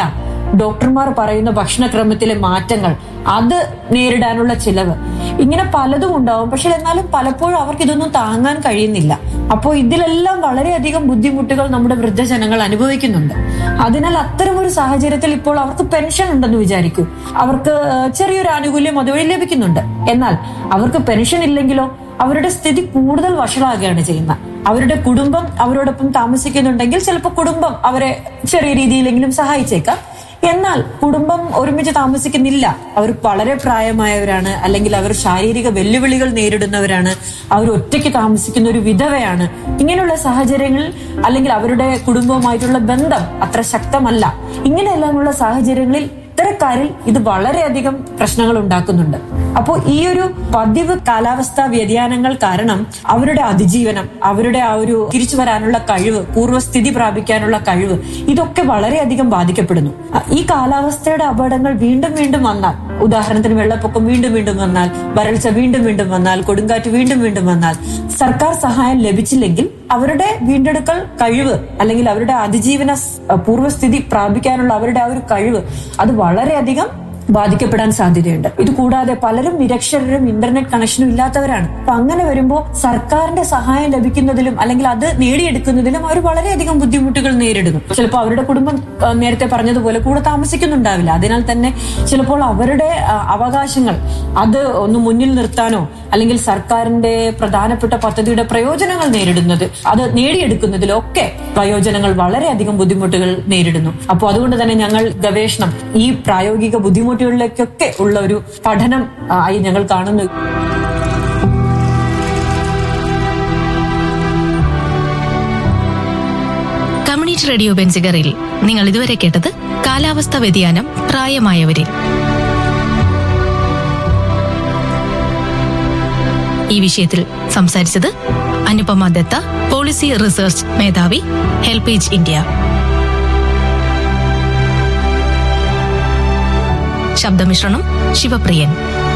ഡോക്ടർമാർ പറയുന്ന ഭക്ഷണക്രമത്തിലെ മാറ്റങ്ങൾ, അത് നേരിടാനുള്ള ചിലവ്, ഇങ്ങനെ പലതും ഉണ്ടാവും. പക്ഷെ എന്നാലും പലപ്പോഴും അവർക്ക് ഇതൊന്നും താങ്ങാൻ കഴിയുന്നില്ല. അപ്പോൾ ഇതിലെല്ലാം വളരെയധികം ബുദ്ധിമുട്ടുകൾ നമ്മുടെ വൃദ്ധജനങ്ങൾ അനുഭവിക്കുന്നുണ്ട്. അതിനാൽ അത്തരമൊരു സാഹചര്യത്തിൽ ഇപ്പോൾ അവർക്ക് പെൻഷൻ ഉണ്ടെന്ന് വിചാരിക്കൂ, അവർക്ക് ചെറിയൊരു ആനുകൂല്യം അതുവഴി ലഭിക്കുന്നുണ്ട്. എന്നാൽ അവർക്ക് പെൻഷൻ ഇല്ലെങ്കിലോ അവരുടെ സ്ഥിതി കൂടുതൽ വഷളാകുകയാണ് ചെയ്യുന്നത്. അവരുടെ കുടുംബം അവരോടൊപ്പം താമസിക്കുന്നുണ്ടെങ്കിൽ ചിലപ്പോൾ കുടുംബം അവരെ ചെറിയ രീതിയിലെങ്കിലും സഹായിച്ചേക്കാം. എന്നാൽ കുടുംബം ഒരുമിച്ച് താമസിക്കുന്നില്ല, അവർ വളരെ പ്രായമായവരാണ്, അല്ലെങ്കിൽ അവർ ശാരീരിക വെല്ലുവിളികൾ നേരിടുന്നവരാണ്, അവർ ഒറ്റയ്ക്ക് താമസിക്കുന്ന ഒരു വിധവയാണ്. ഇങ്ങനെയുള്ള സാഹചര്യങ്ങളിൽ അല്ലെങ്കിൽ അവരുടെ കുടുംബവുമായിട്ടുള്ള ബന്ധം അത്ര ശക്തമല്ല. ഇങ്ങനെയെല്ലാമുള്ള സാഹചര്യങ്ങളിൽ ഇത്തരക്കാരിൽ ഇത് വളരെയധികം പ്രശ്നങ്ങൾ ഉണ്ടാക്കുന്നുണ്ട്. അപ്പോൾ ഈ ഒരു പതിവ് കാലാവസ്ഥാ വ്യതിയാനങ്ങൾ കാരണം അവരുടെ അതിജീവനം, അവരുടെ ആ ഒരു തിരിച്ചു വരാനുള്ള കഴിവ്, പൂർവ്വസ്ഥിതി പ്രാപിക്കാനുള്ള കഴിവ്, ഇതൊക്കെ വളരെയധികം ബാധിക്കപ്പെടുന്നു. ഈ കാലാവസ്ഥയുടെ അപകടങ്ങൾ വീണ്ടും വീണ്ടും വന്നാൽ, ഉദാഹരണത്തിന് വെള്ളപ്പൊക്കം വീണ്ടും വീണ്ടും വന്നാൽ, വരൾച്ച വീണ്ടും വീണ്ടും വന്നാൽ, കൊടുങ്കാറ്റ് വീണ്ടും വീണ്ടും വന്നാൽ, സർക്കാർ സഹായം ലഭിച്ചില്ലെങ്കിൽ അവരുടെ വീണ്ടെടുക്കൽ കഴിവ് അല്ലെങ്കിൽ അവരുടെ അതിജീവന പൂർവ്വസ്ഥിതി പ്രാപിക്കാനുള്ള അവരുടെ ആ ഒരു കഴിവ് അത് വളരെയധികം ബാധിക്കപ്പെടാൻ സാധ്യതയുണ്ട്. ഇത് കൂടാതെ പലരും നിരക്ഷരരും ഇന്റർനെറ്റ് കണക്ഷനും ഇല്ലാത്തവരാണ്. അപ്പൊ അങ്ങനെ വരുമ്പോൾ സർക്കാരിന്റെ സഹായം ലഭിക്കുന്നതിലും അല്ലെങ്കിൽ അത് നേടിയെടുക്കുന്നതിലും അവർ വളരെയധികം ബുദ്ധിമുട്ടുകൾ നേരിടുന്നു. ചിലപ്പോൾ അവരുടെ കുടുംബം നേരത്തെ പറഞ്ഞതുപോലെ കൂടെ താമസിക്കുന്നുണ്ടാവില്ല. അതിനാൽ തന്നെ ചിലപ്പോൾ അവരുടെ അവകാശങ്ങൾ അത് ഒന്ന് മുന്നിൽ നിർത്താനോ അല്ലെങ്കിൽ സർക്കാരിന്റെ പ്രധാനപ്പെട്ട പദ്ധതിയുടെ പ്രയോജനങ്ങൾ നേരിടുന്നത് അത് നേടിയെടുക്കുന്നതിലോ ഒക്കെ പ്രയോജനങ്ങൾ വളരെയധികം ബുദ്ധിമുട്ടുകൾ നേരിടുന്നു. അപ്പോൾ അതുകൊണ്ട് തന്നെ ഞങ്ങൾ ഗവേഷണം ഈ പ്രായോഗിക ബുദ്ധിമുട്ടുകളിലേക്കൊക്കെ ഉള്ള ഒരു പഠനം ആയി ഞങ്ങൾ കാണുന്നു. കമ്മ്യൂണിറ്റി റേഡിയോ ബെൻസിഗറിൽ നിങ്ങൾ ഇതുവരെ കേട്ടത് കാലാവസ്ഥാ വ്യതിയാനം പ്രായമായവരിൽ. ഈ വിഷയത്തിൽ സംസാരിച്ചത് അനുപമ ദത്ത, പോളിസി റിസർച്ച് മേധാവി, ഹെൽപ്പേജ് ഇന്ത്യ. ശബ്ദമിശ്രണം ശിവപ്രിയൻ.